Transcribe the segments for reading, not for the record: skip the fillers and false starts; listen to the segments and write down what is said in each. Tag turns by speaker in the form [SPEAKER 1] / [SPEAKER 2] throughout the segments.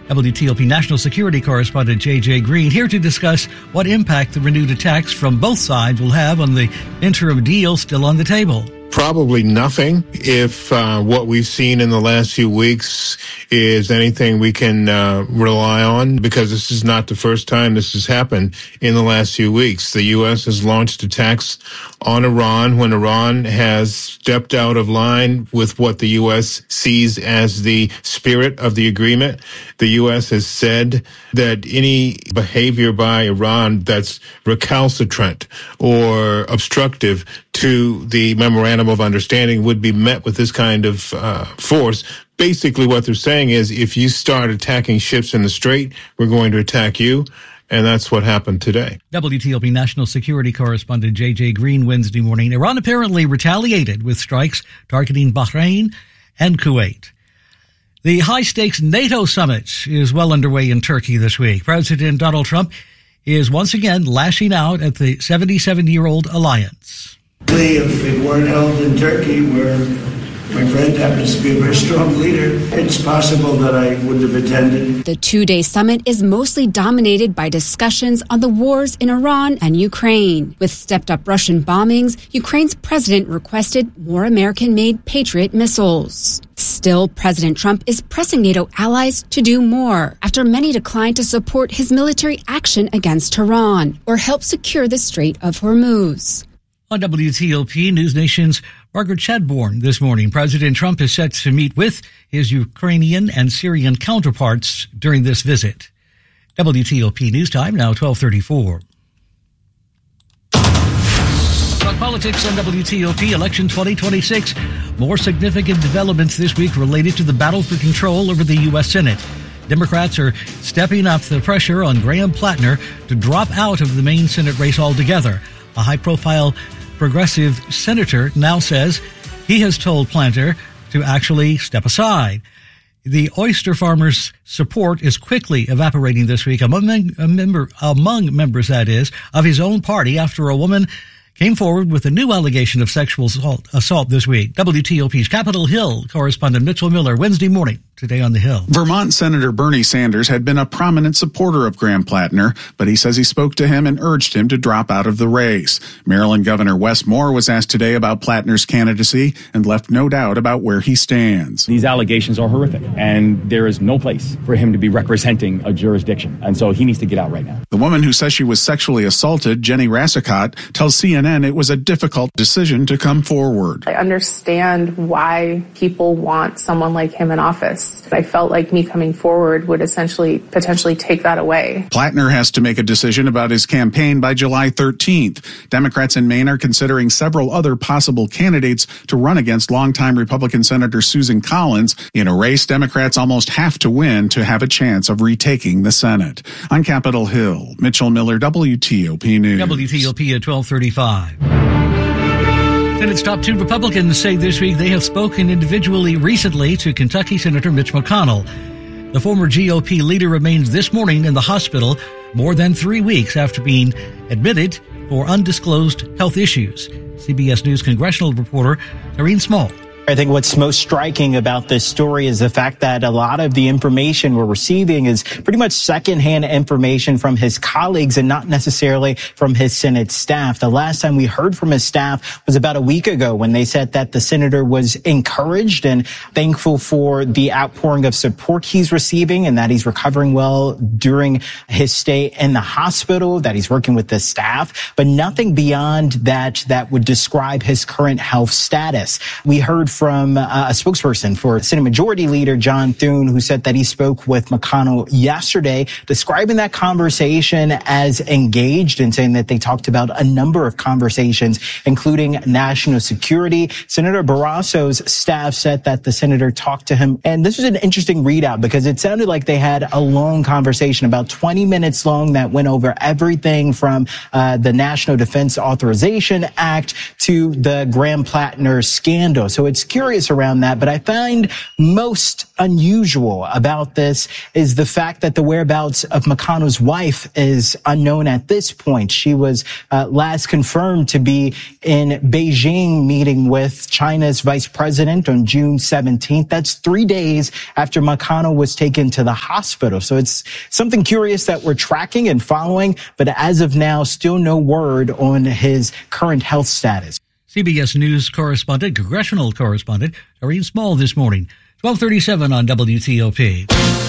[SPEAKER 1] WTOP national security correspondent J.J. Green here to discuss what impact the renewed attacks from both sides will have on the interim deal still on the table.
[SPEAKER 2] Probably nothing if what we've seen in the last few weeks is anything we can rely on, because this is not the first time this has happened in the last few weeks. The U.S. has launched attacks on Iran when Iran has stepped out of line with what the U.S. sees as the spirit of the agreement. The U.S. has said that any behavior by Iran that's recalcitrant or obstructive to the memorandum of understanding would be met with this kind of force. Basically, what they're saying is, if you start attacking ships in the Strait, we're going to attack you. And that's what happened today.
[SPEAKER 1] WTOP national security correspondent J.J. Green Wednesday morning. Iran apparently retaliated with strikes targeting Bahrain and Kuwait. The high-stakes NATO summit is well underway in Turkey this week. President Donald Trump is once again lashing out at the 77-year-old alliance.
[SPEAKER 3] If it weren't held in Turkey, where my friend happens to be a very strong leader, it's possible that I wouldn't have attended.
[SPEAKER 4] The two-day summit is mostly dominated by discussions on the wars in Iran and Ukraine. With stepped-up Russian bombings, Ukraine's president requested more American-made Patriot missiles. Still, President Trump is pressing NATO allies to do more after many declined to support his military action against Tehran or help secure the Strait of Hormuz.
[SPEAKER 1] On WTOP News Nation's Margaret Chadbourne this morning, President Trump is set to meet with his Ukrainian and Syrian counterparts during this visit. WTOP News Time, now 12:34. Talk politics on WTOP, election 2026. More significant developments this week related to the battle for control over the U.S. Senate. Democrats are stepping up the pressure on Graham Plattner to drop out of the main Senate race altogether. A high-profile progressive senator now says he has told Plattner to actually step aside. The oyster farmers' support is quickly evaporating this week among members, that is, of his own party after a woman came forward with a new allegation of sexual assault this week. WTOP's Capitol Hill correspondent Mitchell Miller, Wednesday morning, today on the Hill.
[SPEAKER 5] Vermont Senator Bernie Sanders had been a prominent supporter of Graham Plattner, but he says he spoke to him and urged him to drop out of the race. Maryland Governor Wes Moore was asked today about Plattner's candidacy and left no doubt about where he stands.
[SPEAKER 6] These allegations are horrific, and there is no place for him to be representing a jurisdiction, and so he needs to get out right now.
[SPEAKER 5] The woman who says she was sexually assaulted, Jenny Rassicott, tells CNN it was a difficult decision to come forward.
[SPEAKER 7] I understand why people want someone like him in office. I felt like me coming forward would essentially potentially take that away.
[SPEAKER 5] Plattner has to make a decision about his campaign by July 13th. Democrats in Maine are considering several other possible candidates to run against longtime Republican Senator Susan Collins in a race Democrats almost have to win to have a chance of retaking the Senate. On Capitol Hill, Mitchell Miller, WTOP News.
[SPEAKER 1] WTOP at 12:35. Senate's top two Republicans say this week they have spoken individually recently to Kentucky Senator Mitch McConnell. The former GOP leader remains this morning in the hospital more than 3 weeks after being admitted for undisclosed health issues. CBS News congressional reporter Tareen Small.
[SPEAKER 8] I think what's most striking about this story is the fact that a lot of the information we're receiving is pretty much secondhand information from his colleagues and not necessarily from his Senate staff. The last time we heard from his staff was about a week ago when they said that the senator was encouraged and thankful for the outpouring of support he's receiving and that he's recovering well during his stay in the hospital, that he's working with the staff, but nothing beyond that would describe his current health status. We heard from a spokesperson for Senate Majority Leader John Thune, who said that he spoke with McConnell yesterday, describing that conversation as engaged and saying that they talked about a number of conversations, including national security. Senator Barrasso's staff said that the senator talked to him. And this was an interesting readout because it sounded like they had a long conversation, about 20 minutes long, that went over everything from the National Defense Authorization Act to the Graham Plattner scandal. So it was curious around that, but I find most unusual about this is the fact that the whereabouts of McConnell's wife is unknown at this point. She was last confirmed to be in Beijing meeting with China's vice president on June 17th. That's 3 days after McConnell was taken to the hospital. So it's something curious that we're tracking and following, but as of now, still no word on his current health status.
[SPEAKER 1] CBS News congressional correspondent, Irene Small this morning, 12:37 on WTOP.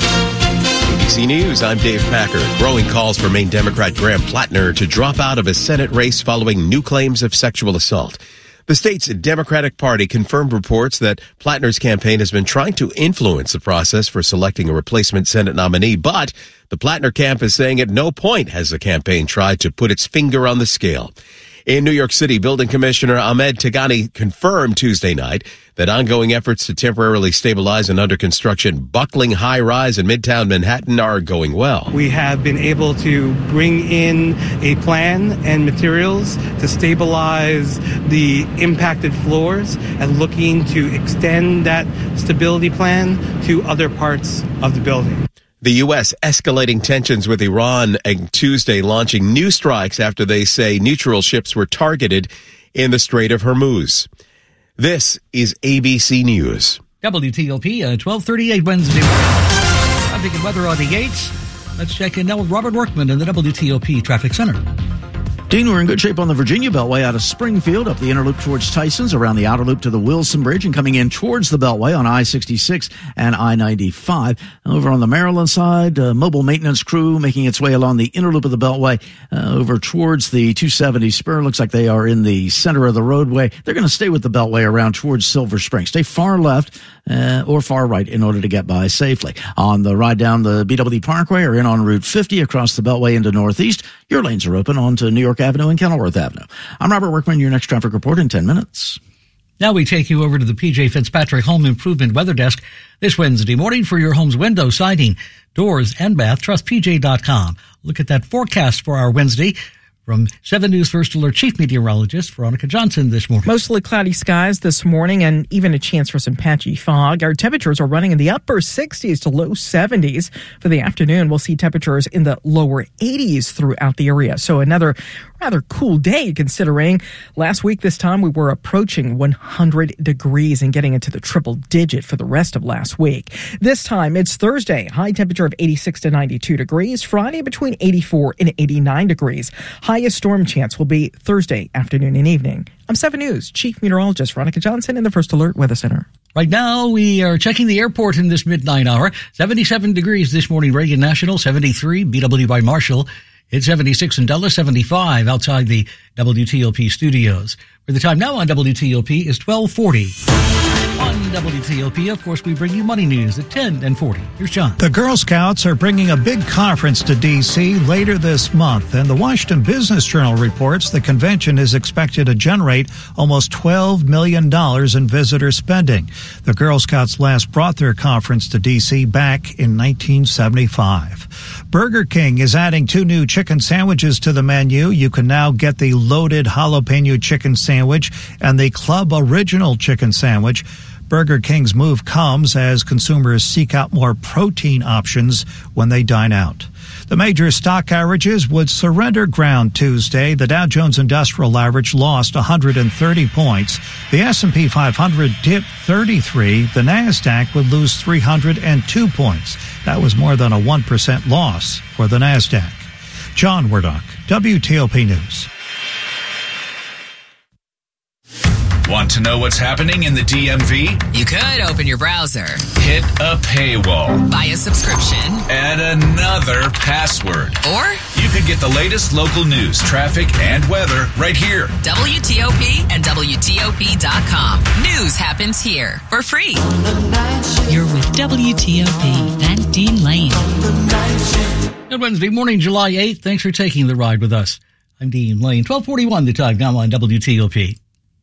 [SPEAKER 9] ABC News, I'm Dave Packer. Growing calls for Maine Democrat Graham Plattner to drop out of a Senate race following new claims of sexual assault. The state's Democratic Party confirmed reports that Plattner's campaign has been trying to influence the process for selecting a replacement Senate nominee, but the Plattner camp is saying at no point has the campaign tried to put its finger on the scale. In New York City, Building Commissioner Ahmed Tagani confirmed Tuesday night that ongoing efforts to temporarily stabilize an under-construction buckling high-rise in Midtown Manhattan are going well.
[SPEAKER 10] We have been able to bring in a plan and materials to stabilize the impacted floors and looking to extend that stability plan to other parts of the building.
[SPEAKER 9] The U.S. escalating tensions with Iran Tuesday, launching new strikes after they say neutral ships were targeted in the Strait of Hormuz. This is ABC News.
[SPEAKER 1] WTOP, 12:38 Wednesday morning. Traffic and weather on the 8s. Let's check in now with Robert Workman in the WTOP Traffic Center.
[SPEAKER 11] Dean, we're in good shape on the Virginia Beltway out of Springfield, up the inner loop towards Tysons, around the outer loop to the Wilson Bridge, and coming in towards the Beltway on I-66 and I-95. Over on the Maryland side, mobile maintenance crew making its way along the inner loop of the Beltway over towards the 270 spur. Looks like they are in the center of the roadway. They're going to stay with the Beltway around towards Silver Spring. Stay far left or far right in order to get by safely. On the ride down the BW Parkway or in on Route 50 across the Beltway into Northeast, your lanes are open onto New York Avenue and Kenilworth Avenue. I'm Robert Workman, your next traffic report in 10 minutes.
[SPEAKER 1] Now we take you over to the P.J. Fitzpatrick Home Improvement Weather Desk this Wednesday morning for your home's window, siding, doors, and bath. Trust PJ.com. Look at that forecast for our Wednesday from 7 News First Alert Chief Meteorologist Veronica Johnson this morning.
[SPEAKER 12] Mostly cloudy skies this morning and even a chance for some patchy fog. Our temperatures are running in the upper 60s to low 70s. For the afternoon, we'll see temperatures in the lower 80s throughout the area. So another rather cool day considering last week this time we were approaching 100 degrees and getting into the triple digit for the rest of last week. This time it's Thursday, high temperature of 86 to 92 degrees. Friday between 84 and 89 degrees. Highest storm chance will be Thursday afternoon and evening. I'm 7 News Chief Meteorologist Veronica Johnson in the First Alert Weather Center.
[SPEAKER 1] Right now, we are checking the airport in this midnight hour. 77 degrees this morning, Reagan National, 73, BW by Marshall. It's 76 in Dulles, 75 outside the WTOP studios. Where the time now on WTOP is 12:40. On WTOP, of course, we bring you money news at 10 and 40. Here's John.
[SPEAKER 13] The Girl Scouts are bringing a big conference to D.C. later this month, and the Washington Business Journal reports the convention is expected to generate almost $12 million in visitor spending. The Girl Scouts last brought their conference to D.C. back in 1975. Burger King is adding 2 new chicken sandwiches to the menu. You can now get the loaded jalapeno chicken sandwich and the Club Original chicken sandwich. Burger King's move comes as consumers seek out more protein options when they dine out. The major stock averages would surrender ground Tuesday. The Dow Jones Industrial Average lost 130 points. The S&P 500 dipped 33. The NASDAQ would lose 302 points. That was more than a 1% loss for the NASDAQ. John Wardock, WTOP News.
[SPEAKER 14] Want to know what's happening in the DMV?
[SPEAKER 15] You could open your browser,
[SPEAKER 14] hit a paywall,
[SPEAKER 15] buy a subscription,
[SPEAKER 14] add another password.
[SPEAKER 15] Or
[SPEAKER 14] you could get the latest local news, traffic, and weather right here.
[SPEAKER 15] WTOP and WTOP.com. News happens here for free.
[SPEAKER 16] You're with WTOP and Dean Lane.
[SPEAKER 1] Good Wednesday morning, July 8th. Thanks for taking the ride with us. I'm Dean Lane. 12:41 the time now on WTOP.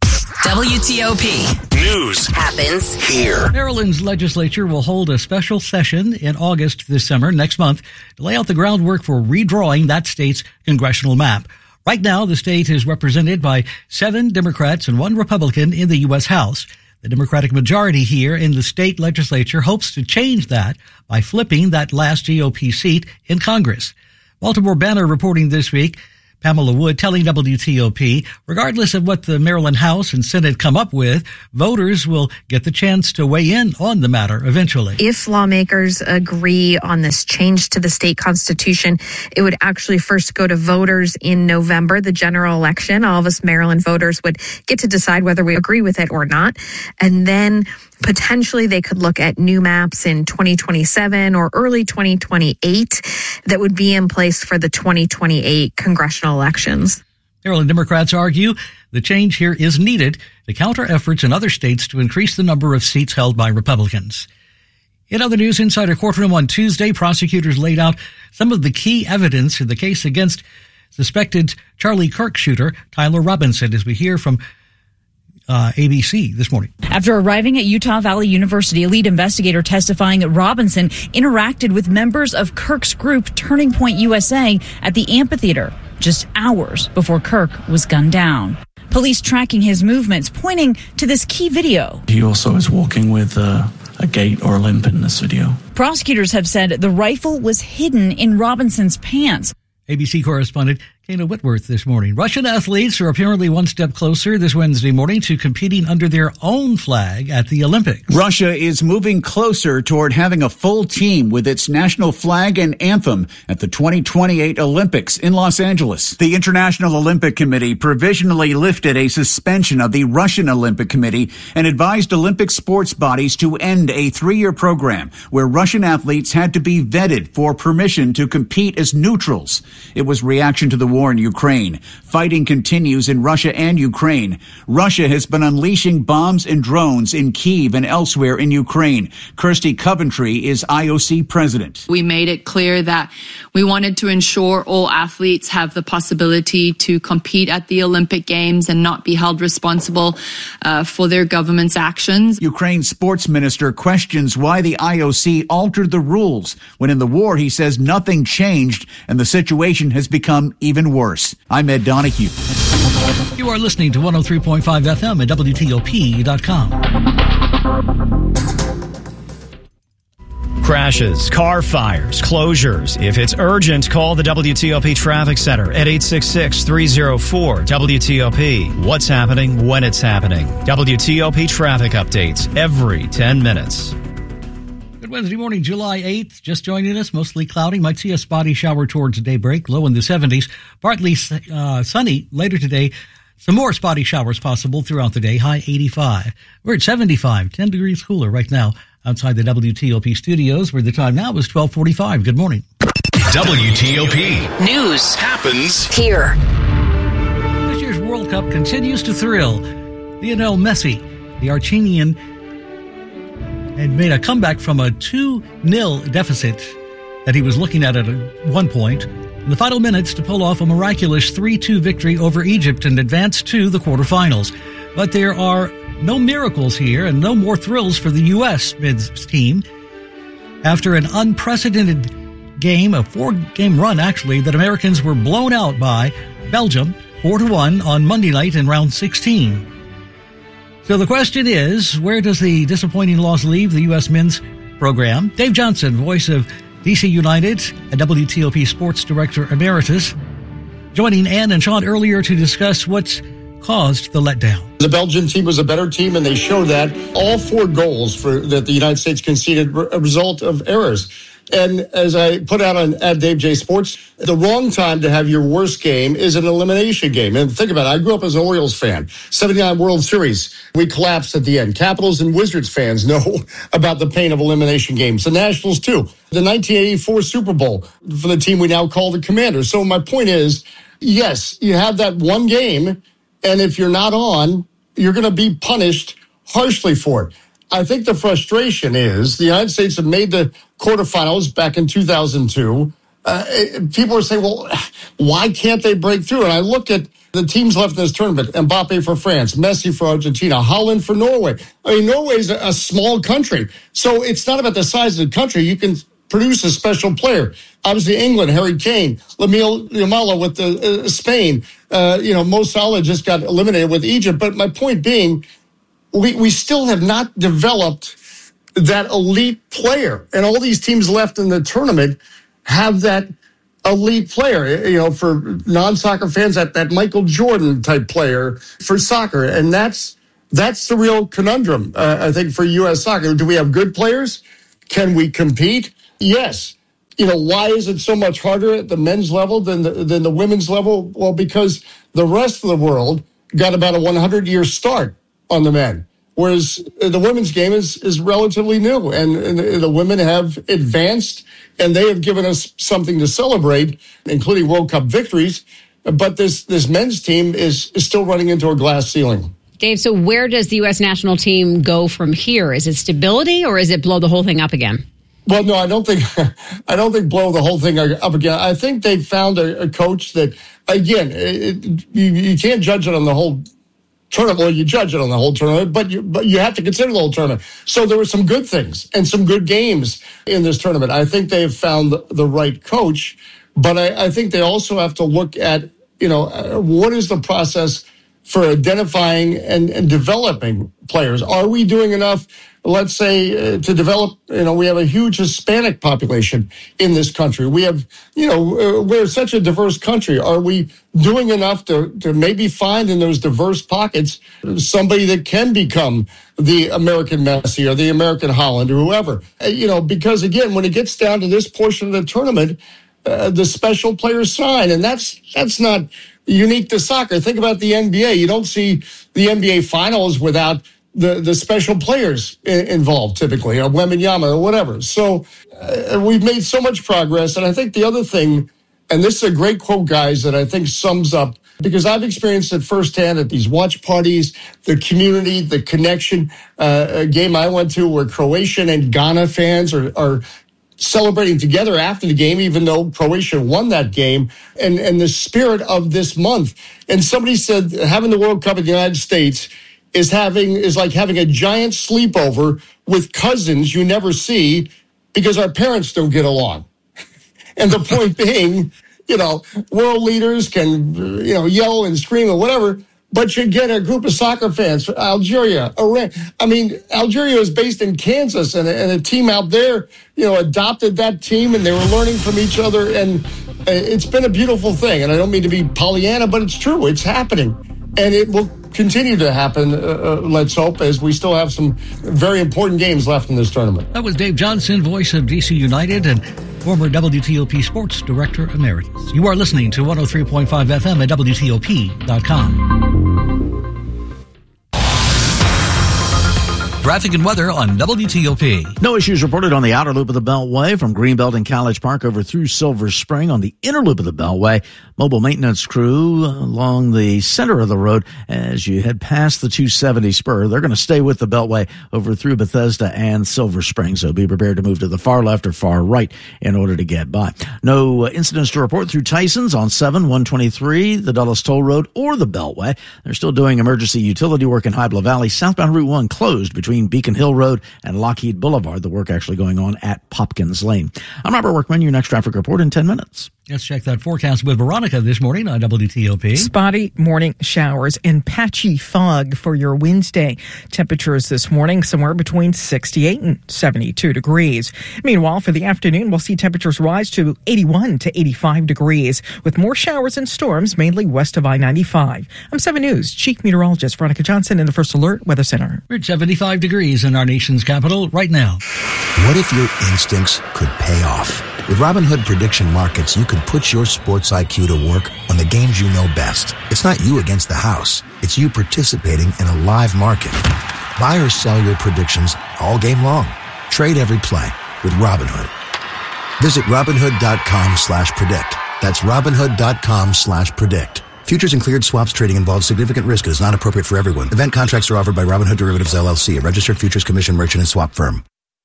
[SPEAKER 15] WTOP.
[SPEAKER 14] News
[SPEAKER 15] happens
[SPEAKER 14] here.
[SPEAKER 1] Maryland's legislature will hold a special session in August this summer, next month, to lay out the groundwork for redrawing that state's congressional map. Right now, the state is represented by 7 Democrats and 1 Republican in the U.S. House. The Democratic majority here in the state legislature hopes to change that by flipping that last GOP seat in Congress. Baltimore Banner reporting this week, Pamela Wood telling WTOP, regardless of what the Maryland House and Senate come up with, voters will get the chance to weigh in on the matter eventually.
[SPEAKER 17] If lawmakers agree on this change to the state constitution, it would actually first go to voters in November, the general election. All of us Maryland voters would get to decide whether we agree with it or not. And then potentially they could look at new maps in 2027 or early 2028 that would be in place for the 2028 congressional elections.
[SPEAKER 1] Maryland Democrats argue the change here is needed to counter efforts in other states to increase the number of seats held by Republicans. In other news, inside a courtroom on Tuesday, prosecutors laid out some of the key evidence in the case against suspected Charlie Kirk shooter Tyler Robinson, as we hear from ABC this morning.
[SPEAKER 18] After arriving at Utah Valley University, a lead investigator testifying that Robinson interacted with members of Kirk's group Turning Point USA at the amphitheater just hours before Kirk was gunned down. Police tracking his movements, pointing to this key video.
[SPEAKER 19] He also is walking with a gait or a limp in this video.
[SPEAKER 18] Prosecutors have said the rifle was hidden in Robinson's pants.
[SPEAKER 1] ABC correspondent Kana Whitworth this morning. Russian athletes are apparently one step closer this Wednesday morning to competing under their own flag at the Olympics.
[SPEAKER 20] Russia is moving closer toward having a full team with its national flag and anthem at the 2028 Olympics in Los Angeles. The International Olympic Committee provisionally lifted a suspension of the Russian Olympic Committee and advised Olympic sports bodies to end a 3-year program where Russian athletes had to be vetted for permission to compete as neutrals. It was reaction to the war in Ukraine. Fighting continues in Russia and Ukraine. Russia has been unleashing bombs and drones in Kyiv and elsewhere in Ukraine. Kirsty Coventry is IOC president.
[SPEAKER 21] We made it clear that we wanted to ensure all athletes have the possibility to compete at the Olympic Games and not be held responsible for their government's actions.
[SPEAKER 20] Ukraine's sports minister questions why the IOC altered the rules when in the war he says nothing changed and the situation has become even worse. I'm Ed Donahue.
[SPEAKER 1] You are listening to 103.5 FM at WTOP.com.
[SPEAKER 22] Crashes, car fires, closures. If it's urgent, call the WTOP Traffic Center at 866-304-WTOP. What's happening when it's happening. WTOP traffic updates every 10 minutes.
[SPEAKER 1] Good Wednesday morning, July 8th. Just joining us, mostly cloudy. Might see a spotty shower towards daybreak, low in the 70s. Partly sunny later today. Some more spotty showers possible throughout the day, high 85. We're at 75, 10 degrees cooler right now outside the WTOP studios, where the time now is 12:45. Good morning.
[SPEAKER 14] WTOP.
[SPEAKER 15] News
[SPEAKER 14] happens
[SPEAKER 15] here.
[SPEAKER 1] This year's World Cup continues to thrill. Lionel Messi, the Argentinian, had made a comeback from a 2-0 deficit that he was looking at one point in the final minutes to pull off a miraculous 3-2 victory over Egypt and advance to the quarterfinals. But there are no miracles here and no more thrills for the U.S. men's team. After an unprecedented game, a 4-game run actually, that Americans were blown out by Belgium 4-1 on Monday night in round 16. So the question is, where does the disappointing loss leave the U.S. men's program? Dave Johnson, voice of DC United and WTOP Sports Director Emeritus, joining Ann and Sean earlier to discuss what's caused the letdown.
[SPEAKER 23] The Belgian team was a better team, and they showed that. All 4 goals that the United States conceded were a result of errors. And as I put out at Dave J Sports, the wrong time to have your worst game is an elimination game. And think about it. I grew up as an Orioles fan. 79 World Series. We collapsed at the end. Capitals and Wizards fans know about the pain of elimination games. The Nationals, too. The 1984 Super Bowl for the team we now call the Commanders. So my point is, yes, you have that one game, and if you're not on, you're going to be punished harshly for it. I think the frustration is the United States have made the quarterfinals back in 2002. People are saying, well, why can't they break through? And I look at the teams left in this tournament: Mbappe for France, Messi for Argentina, Holland for Norway. I mean, Norway's a small country. So it's not about the size of the country. You can produce a special player. Obviously, England, Harry Kane, Lamine Yamal with Spain. Mo Salah just got eliminated with Egypt. But my point being, we still have not developed that elite player. And all these teams left in the tournament have that elite player, for non-soccer fans, that Michael Jordan type player for soccer. And that's the real conundrum, I think, for U.S. soccer. Do we have good players? Can we compete? Yes. Why is it so much harder at the men's level than the women's level? Well, because the rest of the world got about a 100-year start on the men, whereas the women's game is relatively new, and the women have advanced, and they have given us something to celebrate, including World Cup victories. But this men's team is still running into a glass ceiling.
[SPEAKER 2] Dave, so where does the U.S. national team go from here? Is it stability, or is it blow the whole thing up again?
[SPEAKER 23] Well, no, I don't think blow the whole thing up again. I think they found a coach that, again, you can't judge it on the whole tournament. Well, you judge it on the whole tournament, but you have to consider the whole tournament. So there were some good things and some good games in this tournament. I think they've found the right coach, but I think they also have to look at, what is the process for identifying and developing players? Are we doing enough, let's say, to develop, we have a huge Hispanic population in this country. We have, we're such a diverse country. Are we doing enough to maybe find in those diverse pockets somebody that can become the American Messi or the American Holland or whoever? Because, again, when it gets down to this portion of the tournament, the special players sign, and that's not unique to soccer. Think about the NBA. You don't see the NBA finals without the special players involved, typically, or Wembanyama or whatever. So we've made so much progress. And I think the other thing, and this is a great quote, guys, that I think sums up, because I've experienced it firsthand at these watch parties, the community, the connection. A game I went to where Croatian and Ghana fans are celebrating together after the game, even though Croatia won that game, and the spirit of this month. And somebody said having the World Cup in the United States is like having a giant sleepover with cousins you never see because our parents don't get along. And the point being, world leaders can, yell and scream or whatever, but you get a group of soccer fans, Algeria, Iran. I mean, Algeria is based in Kansas, and a team out there, adopted that team, and they were learning from each other. And it's been a beautiful thing. And I don't mean to be Pollyanna, but it's true. It's happening. And it will continue to happen, let's hope, as we still have some very important games left in this tournament.
[SPEAKER 1] That was Dave Johnson, voice of DC United and former WTOP Sports Director Emeritus. You are listening to 103.5 FM at WTOP.com. Traffic and weather on WTOP.
[SPEAKER 11] No issues reported on the outer loop of the Beltway from Greenbelt and College Park over through Silver Spring. On the inner loop of the Beltway, mobile maintenance crew along the center of the road as you head past the 270 spur. They're going to stay with the Beltway over through Bethesda and Silver Spring, so be prepared to move to the far left or far right in order to get by. No incidents to report through Tyson's on 7, 123, the Dulles Toll Road or the Beltway. They're still doing emergency utility work in Hybla Valley. Southbound Route 1 closed between Beacon Hill Road and Lockheed Boulevard. The work actually going on at Popkins Lane. I'm Robert Workman, your next traffic report in 10 minutes.
[SPEAKER 1] Let's check that forecast with Veronica this morning on WTOP.
[SPEAKER 12] Spotty morning showers and patchy fog for your Wednesday. Temperatures this morning somewhere between 68 and 72 degrees. Meanwhile, for the afternoon, we'll see temperatures rise to 81 to 85 degrees with more showers and storms mainly west of I-95. I'm 7 News Chief Meteorologist Veronica Johnson in the First Alert Weather Center.
[SPEAKER 1] We're at 75 degrees in our nation's capital right now.
[SPEAKER 3] What if your instincts could pay off? With Robinhood Prediction Markets, you could put your sports IQ to work on the games you know best. It's not you against the house. It's you participating in a live market. Buy or sell your predictions all game long. Trade every play with Robinhood. Visit Robinhood.com/predict. That's Robinhood.com/predict. Futures and cleared swaps trading involves significant risk and is not appropriate for everyone. Event contracts are offered by Robinhood Derivatives LLC, a registered futures commission merchant and swap firm.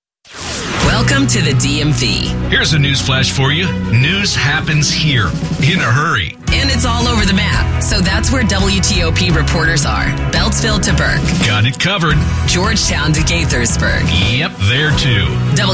[SPEAKER 15] Welcome to the DMV.
[SPEAKER 14] Here's a news flash for you. News happens here in a hurry.
[SPEAKER 15] And it's all over the map. So that's where WTOP reporters are. Beltsville to Burke.
[SPEAKER 14] Got it covered.
[SPEAKER 15] Georgetown to Gaithersburg.
[SPEAKER 14] Yep, there too.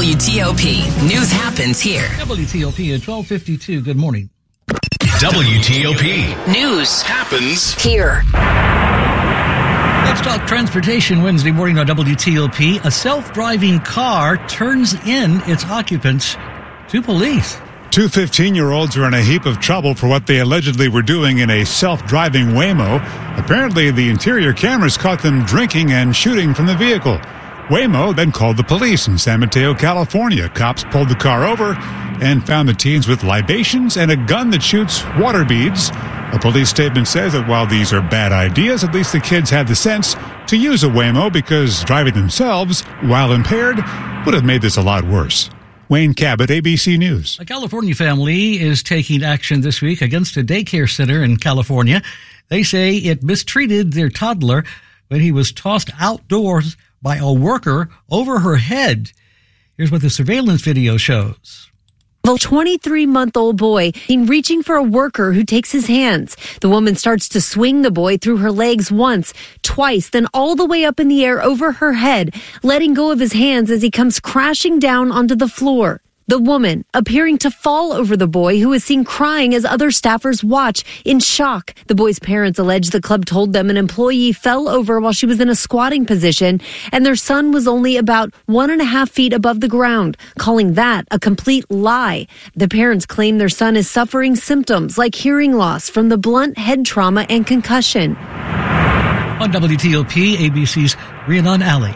[SPEAKER 15] WTOP. News happens here.
[SPEAKER 1] WTOP at 12:52. Good morning.
[SPEAKER 14] WTOP.
[SPEAKER 15] News
[SPEAKER 14] happens
[SPEAKER 15] here.
[SPEAKER 1] Let's talk transportation Wednesday morning on WTOP. A self-driving car turns in its occupants to police.
[SPEAKER 4] Two 15-year-olds are in a heap of trouble for what they allegedly were doing in a self-driving Waymo. Apparently, the interior cameras caught them drinking and shooting from the vehicle. Waymo then called the police in San Mateo, California. Cops pulled the car over and found the teens with libations and a gun that shoots water beads. A police statement says that while these are bad ideas, at least the kids had the sense to use a Waymo because driving themselves while impaired would have made this a lot worse. Wayne Cabot, ABC News.
[SPEAKER 1] A California family is taking action this week against a daycare center in California. They say it mistreated their toddler when he was tossed outdoors by a worker over her head. Here's what the surveillance video shows.
[SPEAKER 6] A 23-month-old boy seen reaching for a worker who takes his hands. The woman starts to swing the boy through her legs once, twice, then all the way up in the air over her head, letting go of his hands as he comes crashing down onto the floor. The woman appearing to fall over the boy, who is seen crying as other staffers watch in shock. The boy's parents allege the club told them an employee fell over while she was in a squatting position and their son was only about 1.5 feet above the ground, calling that a complete lie. The parents claim their son is suffering symptoms like hearing loss from the blunt head trauma and concussion.
[SPEAKER 1] On WTOP, ABC's Rhiannon Alley.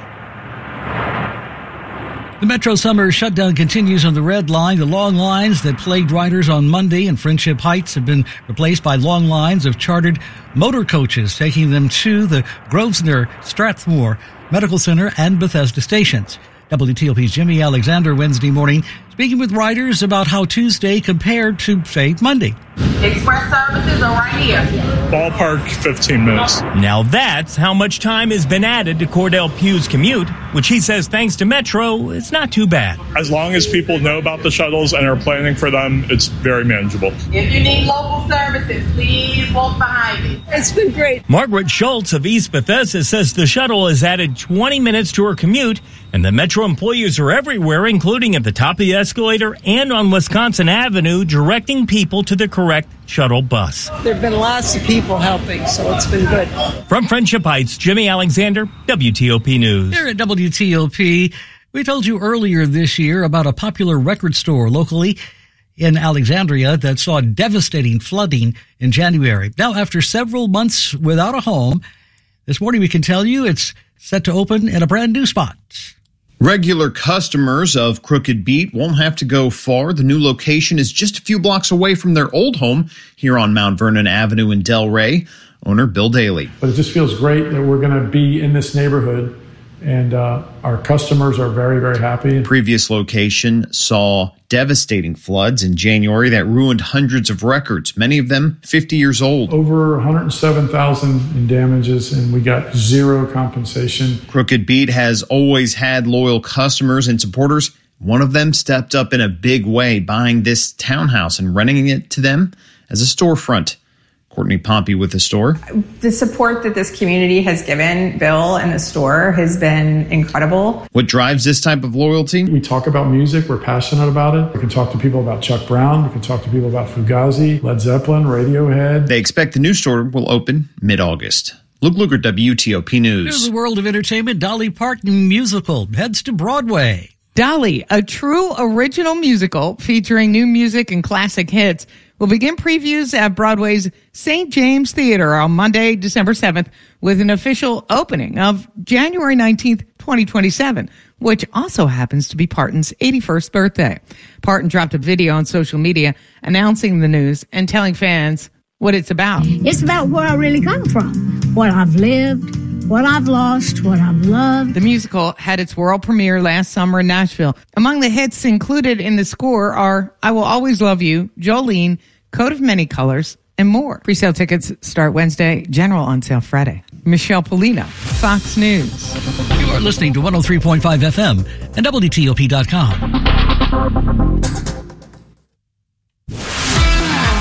[SPEAKER 1] The Metro summer shutdown continues on the Red Line. The long lines that plagued riders on Monday in Friendship Heights have been replaced by long lines of chartered motor coaches taking them to the Grosvenor, Strathmore Medical Center and Bethesda stations. WTOP's Jimmy Alexander Wednesday morning speaking with riders about how Tuesday compared to, say, Monday.
[SPEAKER 7] Express services are right here.
[SPEAKER 24] Ballpark 15 minutes.
[SPEAKER 25] Now that's how much time has been added to Cordell Pugh's commute, which he says thanks to Metro, it's not too bad.
[SPEAKER 24] As long as people know about the shuttles and are planning for them, it's very manageable.
[SPEAKER 7] If you need local services, please walk behind me. It's been great.
[SPEAKER 25] Margaret Schultz of East Bethesda says the shuttle has added 20 minutes to her commute, and the Metro employees are everywhere, including at the top of the escalator and on Wisconsin Avenue, directing people to the correct shuttle bus.
[SPEAKER 7] There have been lots of people helping, so it's been good.
[SPEAKER 25] From Friendship Heights, Jimmy Alexander, WTOP News.
[SPEAKER 1] Here at WTOP, we told you earlier this year about a popular record store locally in Alexandria that saw devastating flooding in January. Now, after several months without a home, this morning we can tell you it's set to open in a brand new spot.
[SPEAKER 26] Regular customers of Crooked Beat won't have to go far. The new location is just a few blocks away from their old home here on Mount Vernon Avenue in Delray. Owner Bill Daly.
[SPEAKER 27] But it just feels great that we're going to be in this neighborhood, and our customers are very, very happy.
[SPEAKER 26] Previous location saw devastating floods in January that ruined hundreds of records, many of them 50 years old.
[SPEAKER 27] Over $107,000 in damages, and we got zero compensation.
[SPEAKER 26] Crooked Beat has always had loyal customers and supporters. One of them stepped up in a big way, buying this townhouse and renting it to them as a storefront. Courtney Pompey with the store.
[SPEAKER 28] The support that this community has given Bill and the store has been incredible.
[SPEAKER 26] What drives this type of loyalty?
[SPEAKER 27] We talk about music. We're passionate about it. We can talk to people about Chuck Brown. We can talk to people about Fugazi, Led Zeppelin, Radiohead.
[SPEAKER 26] They expect the new store will open mid-August. Luke Luger, WTOP News.
[SPEAKER 1] Here's the world of entertainment. Dolly Parton musical heads to Broadway.
[SPEAKER 29] Dolly, a true original musical featuring new music and classic hits, will begin previews at Broadway's St. James Theater on Monday, December 7th, with an official opening of January 19th, 2027, which also happens to be Parton's 81st birthday. Parton dropped a video on social media announcing the news and telling fans what it's about.
[SPEAKER 30] It's about where I really come from, what I've lived, what I've lost, what I've loved.
[SPEAKER 29] The musical had its world premiere last summer in Nashville. Among the hits included in the score are I Will Always Love You, Jolene, Coat of Many Colors, and more. Presale tickets start Wednesday, general on sale Friday. Michelle Polina, Fox News.
[SPEAKER 1] You are listening to 103.5 FM and WTOP.com.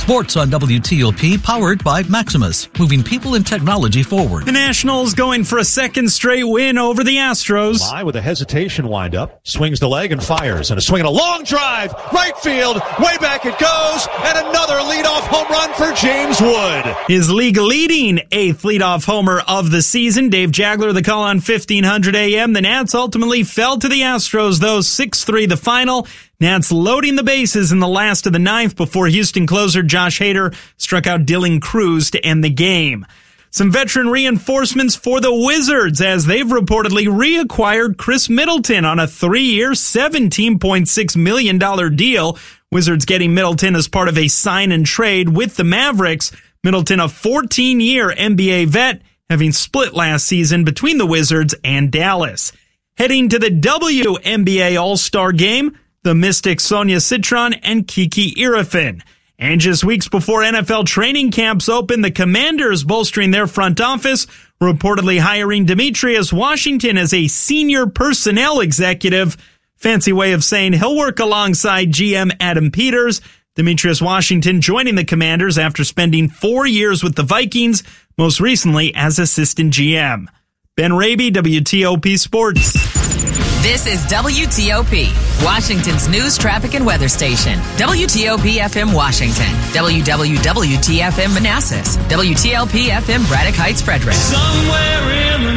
[SPEAKER 1] Sports on WTOP, powered by Maximus, moving people and technology forward.
[SPEAKER 25] The Nationals going for a second straight win over the Astros.
[SPEAKER 5] With a hesitation windup, swings the leg and fires, and a swing and a long drive, right field, way back it goes, and another leadoff home run for James Wood.
[SPEAKER 25] His league-leading 8th leadoff homer of the season. Dave Jagler, the call on 1500 AM. The Nats ultimately fell to the Astros, though 6-3 the final. Nats loading the bases in the last of the 9th before Houston closer Josh Hader struck out Dylan Cruz to end the game. Some veteran reinforcements for the Wizards as they've reportedly reacquired Chris Middleton on a 3-year, $17.6 million deal. Wizards getting Middleton as part of a sign and trade with the Mavericks. Middleton, a 14-year NBA vet, having split last season between the Wizards and Dallas. Heading to the WNBA All-Star Game, the Mystics Sonia Citron and Kiki Irefin. And just weeks before NFL training camps open, the Commanders bolstering their front office, reportedly hiring Demetrius Washington as a senior personnel executive. Fancy way of saying he'll work alongside GM Adam Peters. Demetrius Washington joining the Commanders after spending 4 years with the Vikings, most recently as assistant GM. Ben Raby, WTOP Sports.
[SPEAKER 15] This is WTOP, Washington's news, traffic, and weather station. WTOP FM Washington, WWWT-FM Manassas, WTLP FM Braddock Heights, Frederick.
[SPEAKER 1] Somewhere in the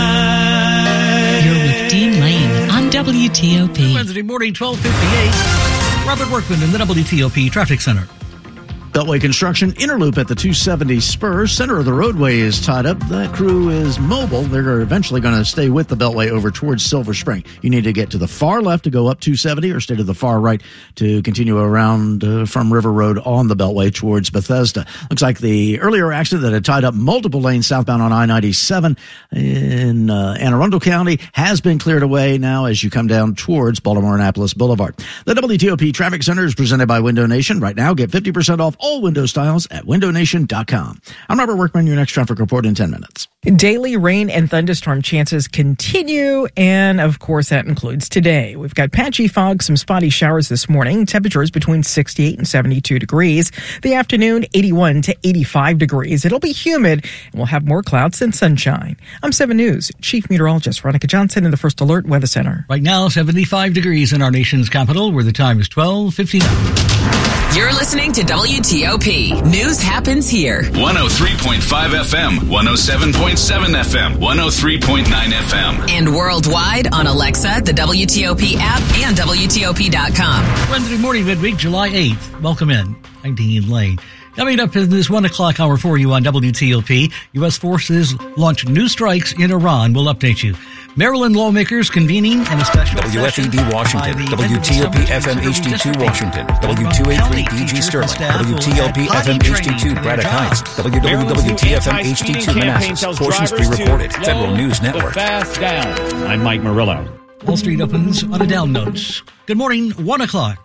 [SPEAKER 1] night.
[SPEAKER 15] You're with Dean Lane on WTOP.
[SPEAKER 1] Wednesday morning, 12:58. Robert Workman in the WTOP Traffic Center.
[SPEAKER 11] Beltway construction inner loop at the 270 Spurs. Center of the roadway is tied up. That crew is mobile. They're eventually going to stay with the Beltway over towards Silver Spring. You need to get to the far left to go up 270 or stay to the far right to continue around from River Road on the Beltway towards Bethesda. Looks like the earlier accident that had tied up multiple lanes southbound on I-97 in Anne Arundel County has been cleared away now as you come down towards Baltimore-Annapolis Boulevard. The WTOP Traffic Center is presented by Window Nation. Right now, get 50% off all window styles at windownation.com. I'm Robert Workman, your next traffic report in 10 minutes.
[SPEAKER 12] Daily rain and thunderstorm chances continue, and of course that includes today. We've got patchy fog, some spotty showers this morning, temperatures between 68 and 72 degrees. The afternoon, 81 to 85 degrees. It'll be humid, and we'll have more clouds than sunshine. I'm 7 News Chief Meteorologist Veronica Johnson in the First Alert Weather Center.
[SPEAKER 1] Right now, 75 degrees in our nation's capital, where the time is 12:59.
[SPEAKER 15] You're listening to WTOP. News happens here.
[SPEAKER 14] 103.5 FM, 107.7 FM, 103.9 FM.
[SPEAKER 15] And worldwide on Alexa, the WTOP app, and WTOP.com.
[SPEAKER 1] Wednesday morning, midweek, July 8th. Welcome in. I'm Dean Lane. Coming up in this 1 o'clock hour for you on WTOP, U.S. forces launch new strikes in Iran. We'll update you. Maryland lawmakers convening in a special
[SPEAKER 8] WFED Washington, WTOP FM HD2 Washington, W283 DG Sterling, WTLP FM HD2 Braddock Heights, WWWT FM HD2 Manassas. Portions pre-recorded. Federal News Network.
[SPEAKER 5] Fast down. I'm Mike Murillo.
[SPEAKER 1] Wall Street opens on a down note. Good morning, 1 o'clock.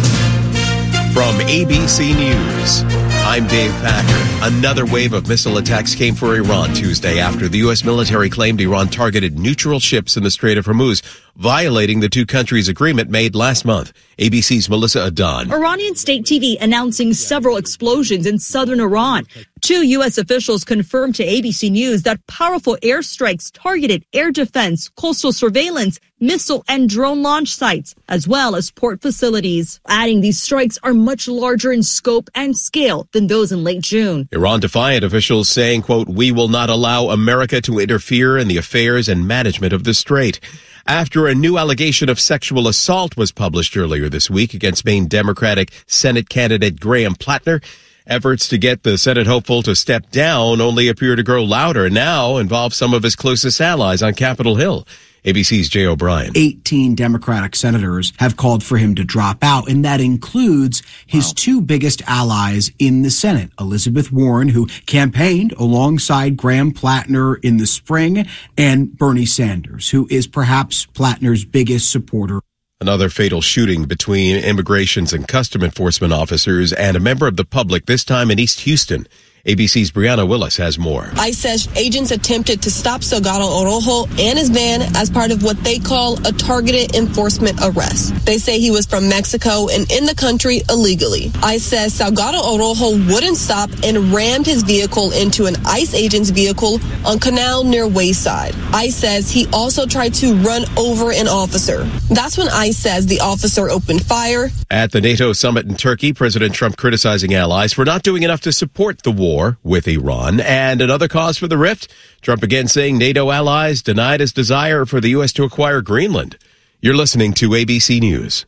[SPEAKER 9] From ABC News, I'm Dave Packer. Another wave of missile attacks came for Iran Tuesday after the U.S. military claimed Iran targeted neutral ships in the Strait of Hormuz, violating the two countries' agreement made last month. ABC's Melissa Adan.
[SPEAKER 10] Iranian state TV announcing several explosions in southern Iran. 2 U.S. officials confirmed to ABC News that powerful airstrikes targeted air defense, coastal surveillance, missile and drone launch sites, as well as port facilities. Adding these strikes are much larger in scope and scale than those in late June.
[SPEAKER 9] Iran-defiant officials saying, quote, "We will not allow America to interfere in the affairs and management of the strait." After a new allegation of sexual assault was published earlier this week against Maine Democratic Senate candidate Graham Plattner, efforts to get the Senate hopeful to step down only appear to grow louder and now involve some of his closest allies on Capitol Hill. ABC's Jay O'Brien.
[SPEAKER 13] 18 Democratic senators have called for him to drop out, and that includes his two biggest allies in the Senate, Elizabeth Warren, who campaigned alongside Graham Plattner in the spring, and Bernie Sanders, who is perhaps Plattner's biggest supporter.
[SPEAKER 9] Another fatal shooting between Immigrations and Custom Enforcement officers and a member of the public, this time in East Houston. ABC's Brianna Willis has more.
[SPEAKER 2] ICE says agents attempted to stop Salgado Orojo and his van as part of what they call a targeted enforcement arrest. They say he was from Mexico and in the country illegally. ICE says Salgado Orojo wouldn't stop and rammed his vehicle into an ICE agent's vehicle on Canal near Wayside. ICE says he also tried to run over an officer. That's when ICE says the officer opened fire.
[SPEAKER 9] At the NATO summit in Turkey, President Trump criticizing allies for not doing enough to support the war with Iran. And another cause for the rift, Trump again saying NATO allies denied his desire for the U.S. to acquire Greenland. You're listening to ABC News.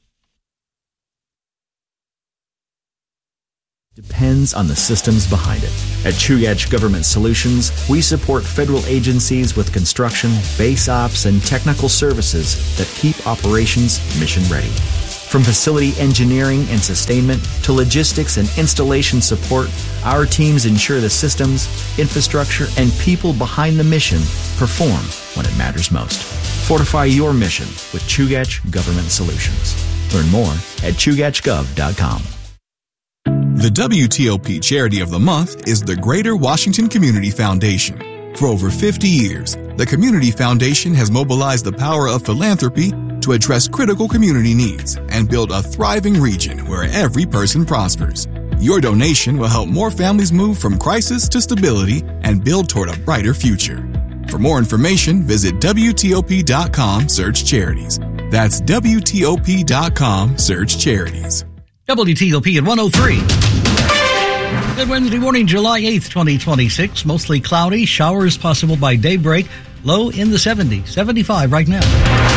[SPEAKER 3] Depends on the systems behind it. At Chugach Government Solutions, we support federal agencies with construction, base ops, and technical services that keep operations mission ready. From facility engineering and sustainment to logistics and installation support, our teams ensure the systems, infrastructure, and people behind the mission perform when it matters most. Fortify your mission with Chugach Government Solutions. Learn more at chugachgov.com.
[SPEAKER 16] The WTOP Charity of the Month is the Greater Washington Community Foundation. For over 50 years, the Community Foundation has mobilized the power of philanthropy to address critical community needs and build a thriving region where every person prospers. Your donation will help more families move from crisis to stability and build toward a brighter future. For more information, visit WTOP.com, search charities. That's WTOP.com, search charities.
[SPEAKER 1] WTOP at 103. Good Wednesday morning, July 8th, 2026. Mostly cloudy, showers possible by daybreak, low in the 70s, 75 right now.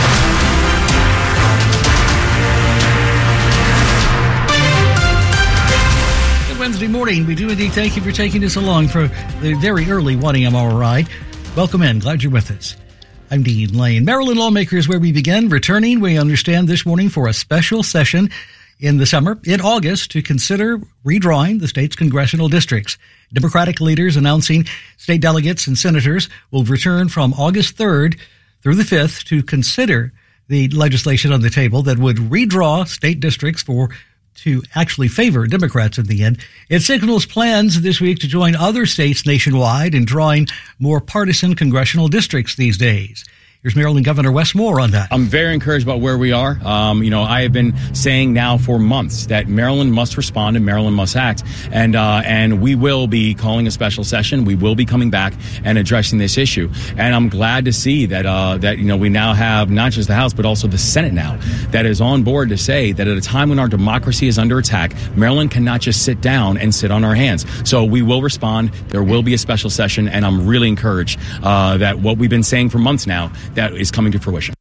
[SPEAKER 1] Wednesday morning. We do indeed thank you for taking us along for the very early 1 a.m. hour ride. Welcome in. Glad you're with us. I'm Dean Lane. Maryland lawmakers where we begin, returning, we understand, this morning for a special session in the summer, in August, to consider redrawing the state's congressional districts. Democratic leaders announcing state delegates and senators will return from August 3rd through the 5th to consider the legislation on the table that would redraw state districts to actually favor Democrats in the end. It signals plans this week to join other states nationwide in drawing more partisan congressional districts these days. Here's Maryland Governor Wes Moore on that.
[SPEAKER 17] I'm very encouraged about where we are. I have been saying now for months that Maryland must respond and Maryland must act. And we will be calling a special session. We will be coming back and addressing this issue. And I'm glad to see that we now have not just the House, but also the Senate now that is on board to say that at a time when our democracy is under attack, Maryland cannot just sit down and sit on our hands. So we will respond. There will be a special session. And I'm really encouraged that what we've been saying for months now, that is coming to fruition.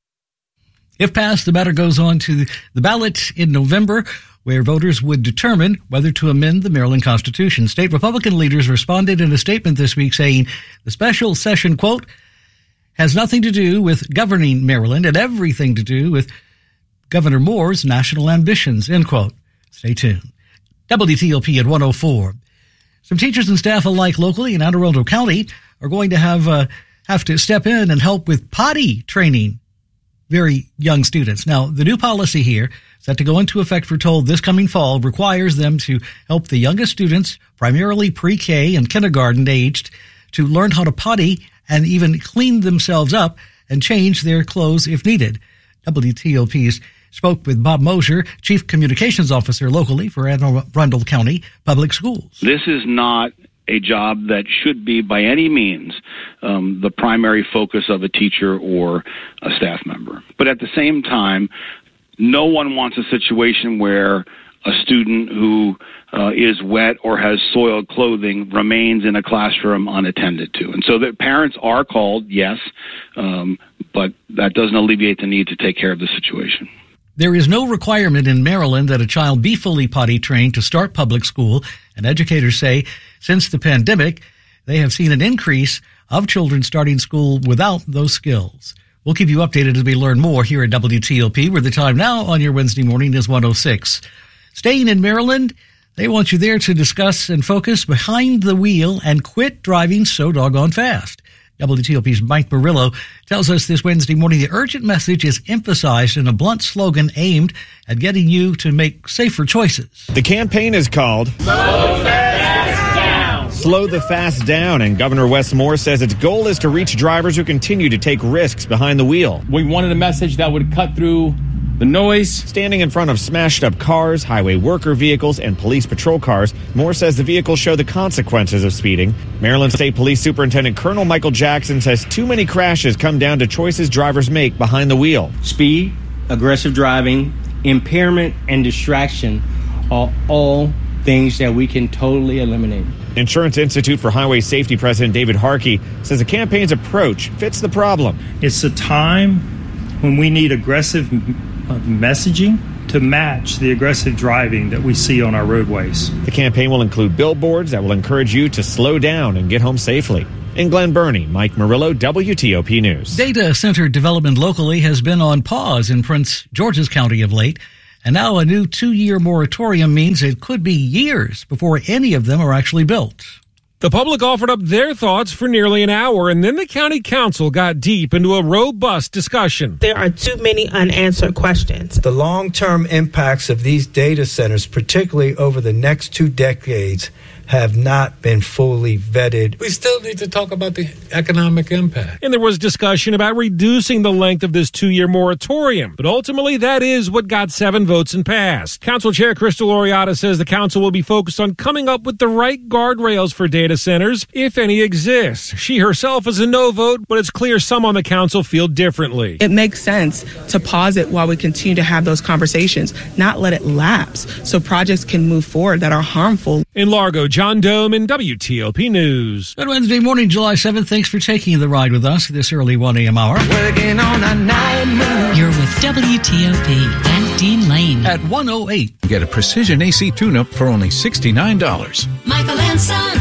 [SPEAKER 1] If passed, the matter goes on to the ballot in November, where voters would determine whether to amend the Maryland Constitution. State Republican leaders responded in a statement this week saying the special session, quote, has nothing to do with governing Maryland and everything to do with Governor Moore's national ambitions, end quote. Stay tuned. WTOP at 104. Some teachers and staff alike locally in Anne Arundel County are going to have to step in and help with potty training very young students. Now, the new policy here, set to go into effect, we're told, this coming fall, requires them to help the youngest students, primarily pre-K and kindergarten aged, to learn how to potty and even clean themselves up and change their clothes if needed. WTOP spoke with Bob Mosier, Chief Communications Officer locally for Anne Arundel County Public Schools.
[SPEAKER 18] This is not a job that should be by any means the primary focus of a teacher or a staff member. But at the same time, no one wants a situation where a student who is wet or has soiled clothing remains in a classroom unattended to. And so that parents are called, yes, but that doesn't alleviate the need to take care of the situation.
[SPEAKER 1] There is no requirement in Maryland that a child be fully potty trained to start public school, and educators say since the pandemic, they have seen an increase of children starting school without those skills. We'll keep you updated as we learn more here at WTOP, where the time now on your Wednesday morning is 1:06. Staying in Maryland, they want you there to discuss and focus behind the wheel and quit driving so doggone fast. WTOP's Mike Murillo tells us this Wednesday morning the urgent message is emphasized in a blunt slogan aimed at getting you to make safer choices.
[SPEAKER 5] The campaign is called
[SPEAKER 19] Slow Fast Down.
[SPEAKER 4] slow the fast down, and Governor Wes Moore says its goal is to reach drivers who continue to take risks behind the wheel.
[SPEAKER 17] We wanted a message that would cut through the noise.
[SPEAKER 4] Standing in front of smashed up cars, highway worker vehicles, and police patrol cars, Moore says the vehicles show the consequences of speeding. Maryland State Police Superintendent Colonel Michael Jackson says too many crashes come down to choices drivers make behind the wheel.
[SPEAKER 6] Speed, aggressive driving, impairment, and distraction are all things that we can totally eliminate.
[SPEAKER 4] Insurance Institute for Highway Safety President David Harkey says the campaign's approach fits the problem.
[SPEAKER 25] It's a time when we need aggressive messaging to match the aggressive driving that we see on our roadways.
[SPEAKER 4] The campaign will include billboards that will encourage you to slow down and get home safely. In Glen Burnie, Mike Murillo, WTOP News.
[SPEAKER 1] Data center development locally has been on pause in Prince George's County of late, and now a new 2-year moratorium means it could be years before any of them are actually built.
[SPEAKER 7] The public offered up their thoughts for nearly an hour, and then the county council got deep into a robust discussion.
[SPEAKER 19] There are too many unanswered questions.
[SPEAKER 20] The long-term impacts of these data centers, particularly over the next 2 decades, have not been fully vetted.
[SPEAKER 21] We still need to talk about the economic impact.
[SPEAKER 7] And there was discussion about reducing the length of this 2-year moratorium. But ultimately, that is what got 7 votes and passed. Council Chair Crystal Oriata says the council will be focused on coming up with the right guardrails for data centers, if any exist. She herself is a no vote, but it's clear some on the council feel differently.
[SPEAKER 22] It makes sense to pause it while we continue to have those conversations, not let it lapse so projects can move forward that are harmful.
[SPEAKER 7] In Largo, John Dome in WTOP News.
[SPEAKER 1] Good Wednesday morning, July 7th. Thanks for taking the ride with us this early 1 a.m. hour.
[SPEAKER 15] Working on a night. You're with WTOP and Dean Lane.
[SPEAKER 1] At 1:08.
[SPEAKER 23] Get a precision AC tune-up for only $69.
[SPEAKER 15] Michael and Son.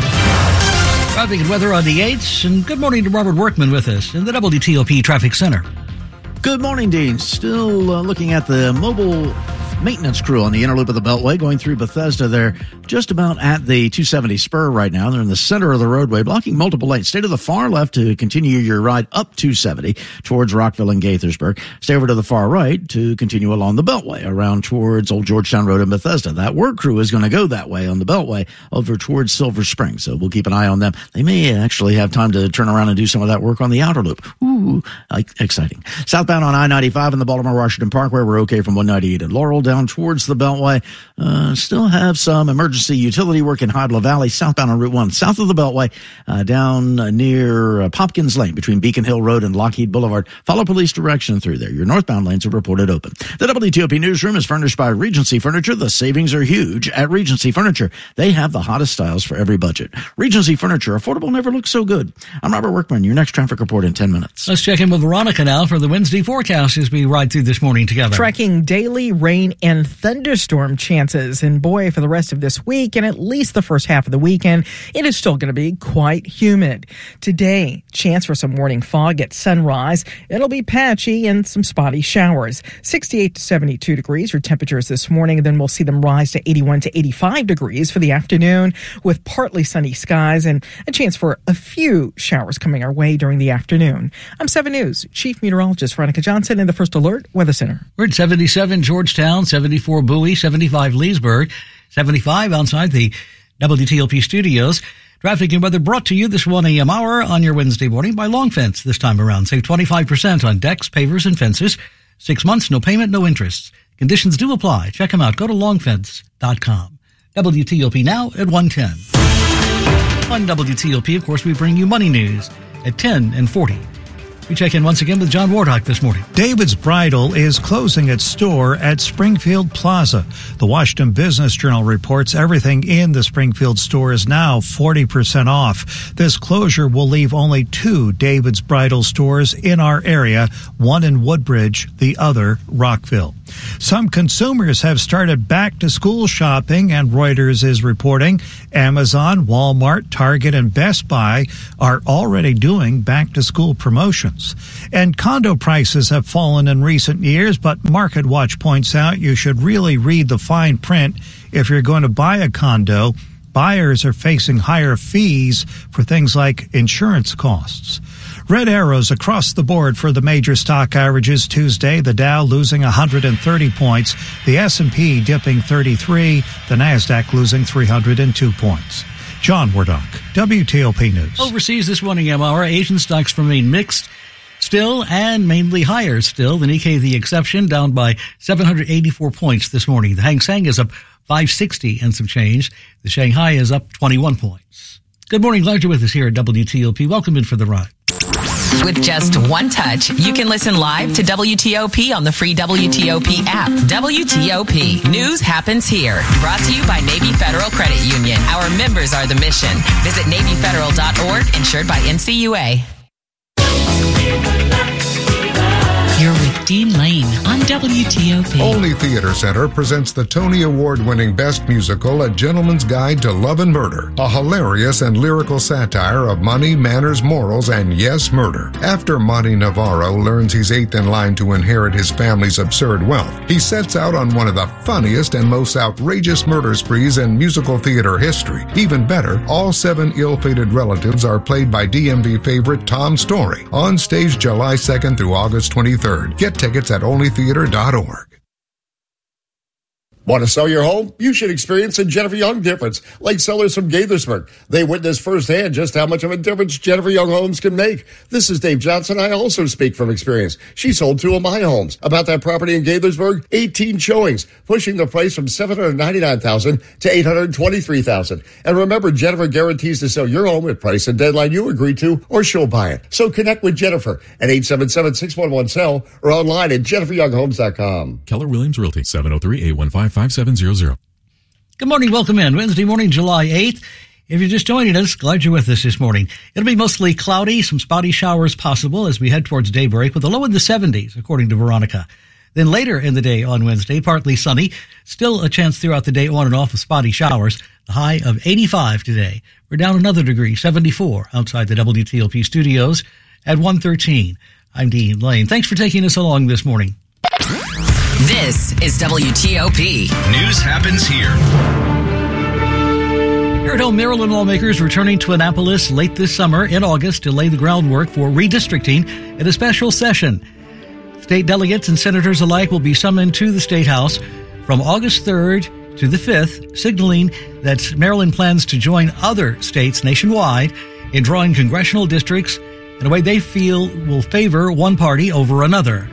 [SPEAKER 1] Traffic and weather on the 8s. And good morning to Robert Workman with us in the WTOP Traffic Center.
[SPEAKER 11] Good morning, Dean. Still looking at the mobile maintenance crew on the inner loop of the Beltway going through Bethesda. They're just about at the 270 spur right now. They're in the center of the roadway, blocking multiple lanes. Stay to the far left to continue your ride up 270 towards Rockville and Gaithersburg. Stay over to the far right to continue along the Beltway around towards Old Georgetown Road in Bethesda. That work crew is going to go that way on the Beltway over towards Silver Spring, so we'll keep an eye on them. They may actually have time to turn around and do some of that work on the outer loop. Ooh, exciting. Southbound on I-95 in the Baltimore-Washington Parkway, we're okay from 198 at Laurel down towards the Beltway. Still have some emergency utility work in Hybla Valley, southbound on Route 1, south of the Beltway, down near Popkins Lane between Beacon Hill Road and Lockheed Boulevard. Follow police direction through there. Your northbound lanes are reported open. The WTOP newsroom is furnished by Regency Furniture. The savings are huge at Regency Furniture. They have the hottest styles for every budget. Regency Furniture, affordable never looks so good. I'm Robert Workman. Your next traffic report in 10 minutes.
[SPEAKER 1] Let's check in with Veronica now for the Wednesday forecast as we ride through this morning together.
[SPEAKER 12] Tracking daily rain and thunderstorm chances. And boy, for the rest of this week and at least the first half of the weekend, it is still going to be quite humid. Today, chance for some morning fog at sunrise. It'll be patchy and some spotty showers. 68 to 72 degrees for temperatures this morning, and then we'll see them rise to 81 to 85 degrees for the afternoon with partly sunny skies and a chance for a few showers coming our way during the afternoon. I'm 7 News Chief Meteorologist Veronica Johnson in the First Alert Weather Center.
[SPEAKER 1] We're at 77 Georgetown, 74 Bowie, 75 Leesburg, 75 outside the WTOP studios. Traffic and weather brought to you this 1 a.m. hour on your Wednesday morning by Long Fence. This time around, save 25% on decks, pavers, and fences. 6 months, no payment, no interest. Conditions do apply. Check them out. Go to longfence.com. WTOP now at 1:10. On WTOP, of course, we bring you money news at 10 and 40. We check in once again with John Wardock this morning.
[SPEAKER 24] David's Bridal is closing its store at Springfield Plaza. The Washington Business Journal reports everything in the Springfield store is now 40% off. This closure will leave only 2 David's Bridal stores in our area, one in Woodbridge, the other Rockville. Some consumers have started back-to-school shopping, and Reuters is reporting Amazon, Walmart, Target, and Best Buy are already doing back-to-school promotions. And condo prices have fallen in recent years, but MarketWatch points out you should really read the fine print if you're going to buy a condo. Buyers are facing higher fees for things like insurance costs. Red arrows across the board for the major stock averages Tuesday. The Dow losing 130 points, the S&P dipping 33, the Nasdaq losing 302 points. John Wardock, WTOP News.
[SPEAKER 1] Overseas this morning, MR, Asian stocks remain mixed still and mainly higher still. The Nikkei, the exception, down by 784 points this morning. The Hang Seng is up 560 and some change. The Shanghai is up 21 points. Good morning. Glad you're with us here at WTOP. Welcome in for the ride.
[SPEAKER 15] With just one touch, you can listen live to WTOP on the free WTOP app. WTOP. News happens here. Brought to you by Navy Federal Credit Union. Our members are the mission. Visit NavyFederal.org, insured by NCUA.
[SPEAKER 2] You're with Dean Lane on WTOP.
[SPEAKER 8] Olney Theater Center presents the Tony Award-winning Best Musical, A Gentleman's Guide to Love and Murder, a hilarious and lyrical satire of money, manners, morals, and yes, murder. After Monty Navarro learns he's eighth in line to inherit his family's absurd wealth, he sets out on one of the funniest and most outrageous murder sprees in musical theater history. Even better, all 7 ill-fated relatives are played by DMV favorite Tom Story. On stage July 2nd through August 23rd. Get tickets at onlytheater.org.
[SPEAKER 10] Want to sell your home? You should experience a Jennifer Young difference, like sellers from Gaithersburg. They witnessed firsthand just how much of a difference Jennifer Young Homes can make. This is Dave Johnson. I also speak from experience. She sold 2 of my homes. About that property in Gaithersburg, 18 showings, pushing the price from $799,000 to $823,000. And remember, Jennifer guarantees to sell your home at price and deadline you agree to, or she'll buy it. So connect with Jennifer at 877-611-SELL or online at jenniferyounghomes.com.
[SPEAKER 13] Keller Williams Realty, 703-815-5700.
[SPEAKER 1] Good morning. Welcome in. Wednesday morning, July 8th. If you're just joining us, glad you're with us this morning. It'll be mostly cloudy, some spotty showers possible as we head towards daybreak with a low in the 70s, according to Veronica. Then later in the day on Wednesday, partly sunny. Still a chance throughout the day on and off of spotty showers. The high of 85 today. We're down another degree, 74 outside the WTOP studios at 113. I'm Dean Lane. Thanks for taking us along this morning.
[SPEAKER 15] This is WTOP.
[SPEAKER 14] News happens here.
[SPEAKER 1] Here at home, Maryland lawmakers returning to Annapolis late this summer in August to lay the groundwork for redistricting in a special session. State delegates and senators alike will be summoned to the State House from August 3rd to the 5th, signaling that Maryland plans to join other states nationwide in drawing congressional districts in a way they feel will favor one party over another.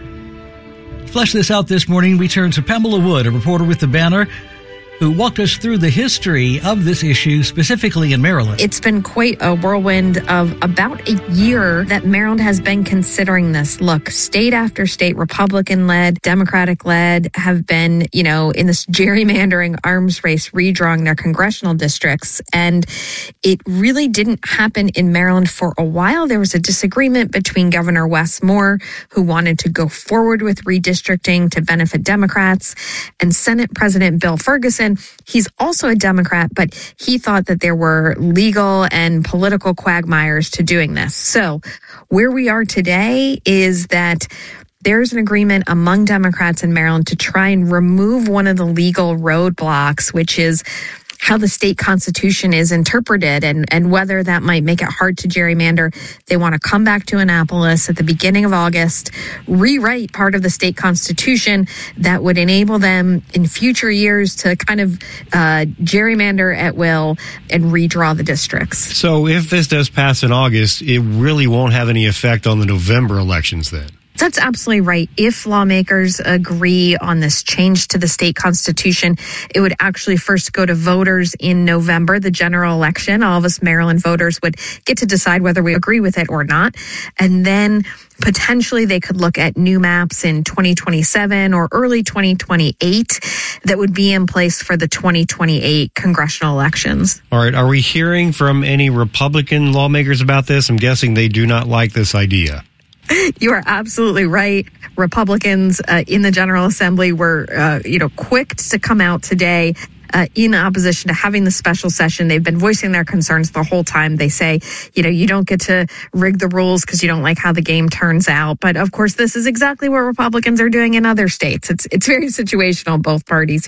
[SPEAKER 1] To flesh this out this morning, we turn to Pamela Wood, a reporter with The Banner, who walked us through the history of this issue, specifically in Maryland.
[SPEAKER 26] It's been quite a whirlwind of about a year that Maryland has been considering this. Look, state after state, Republican-led, Democratic-led, have been, in this gerrymandering arms race, redrawing their congressional districts. And it really didn't happen in Maryland for a while. There was a disagreement between Governor Wes Moore, who wanted to go forward with redistricting to benefit Democrats, and Senate President Bill Ferguson. He's also a Democrat, but he thought that there were legal and political quagmires to doing this. So where we are today is that there's an agreement among Democrats in Maryland to try and remove one of the legal roadblocks, which is how the state constitution is interpreted and whether that might make it hard to gerrymander. They want to come back to Annapolis at the beginning of August, rewrite part of the state constitution that would enable them in future years to kind of gerrymander at will and redraw the districts.
[SPEAKER 27] So if this does pass in August, it really won't have any effect on the November elections then?
[SPEAKER 26] That's absolutely right. If lawmakers agree on this change to the state constitution, it would actually first go to voters in November, the general election. All of us Maryland voters would get to decide whether we agree with it or not. And then potentially they could look at new maps in 2027 or early 2028 that would be in place for the 2028 congressional elections.
[SPEAKER 27] All right. Are we hearing from any Republican lawmakers about this? I'm guessing they do not like this idea.
[SPEAKER 26] You are absolutely right. Republicans in the General Assembly were, quick to come out today in opposition to having the special session. They've been voicing their concerns the whole time. They say, you don't get to rig the rules because you don't like how the game turns out. But of course, this is exactly what Republicans are doing in other states. It's very situational, both parties here.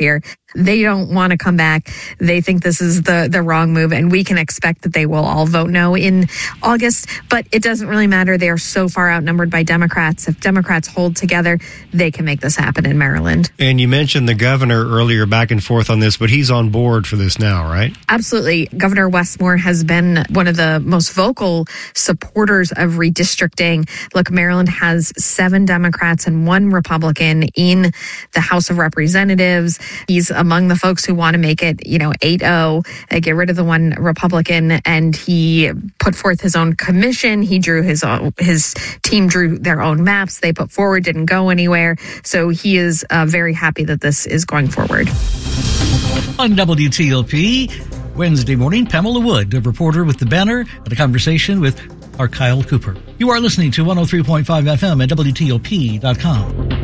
[SPEAKER 26] They don't want to come back. They think this is the wrong move, and we can expect that they will all vote no in August. But it doesn't really matter. They are so far outnumbered by Democrats. If Democrats hold together, they can make this happen in Maryland.
[SPEAKER 27] And you mentioned the governor earlier, back and forth on this, but he's on board for this now, right?
[SPEAKER 26] Absolutely. Governor Wes Moore has been one of the most vocal supporters of redistricting. Look, Maryland has 7 Democrats and 1 Republican in the House of Representatives. He's among the folks who want to make it, 8-0, get rid of the 1 Republican, and he put forth his own commission. He drew his team drew their own maps. They put forward, didn't go anywhere. So he is very happy that this is going forward.
[SPEAKER 1] On WTOP, Wednesday morning, Pamela Wood, a reporter with The Banner, had a conversation with our Kyle Cooper. You are listening to 103.5 FM at WTOP.com.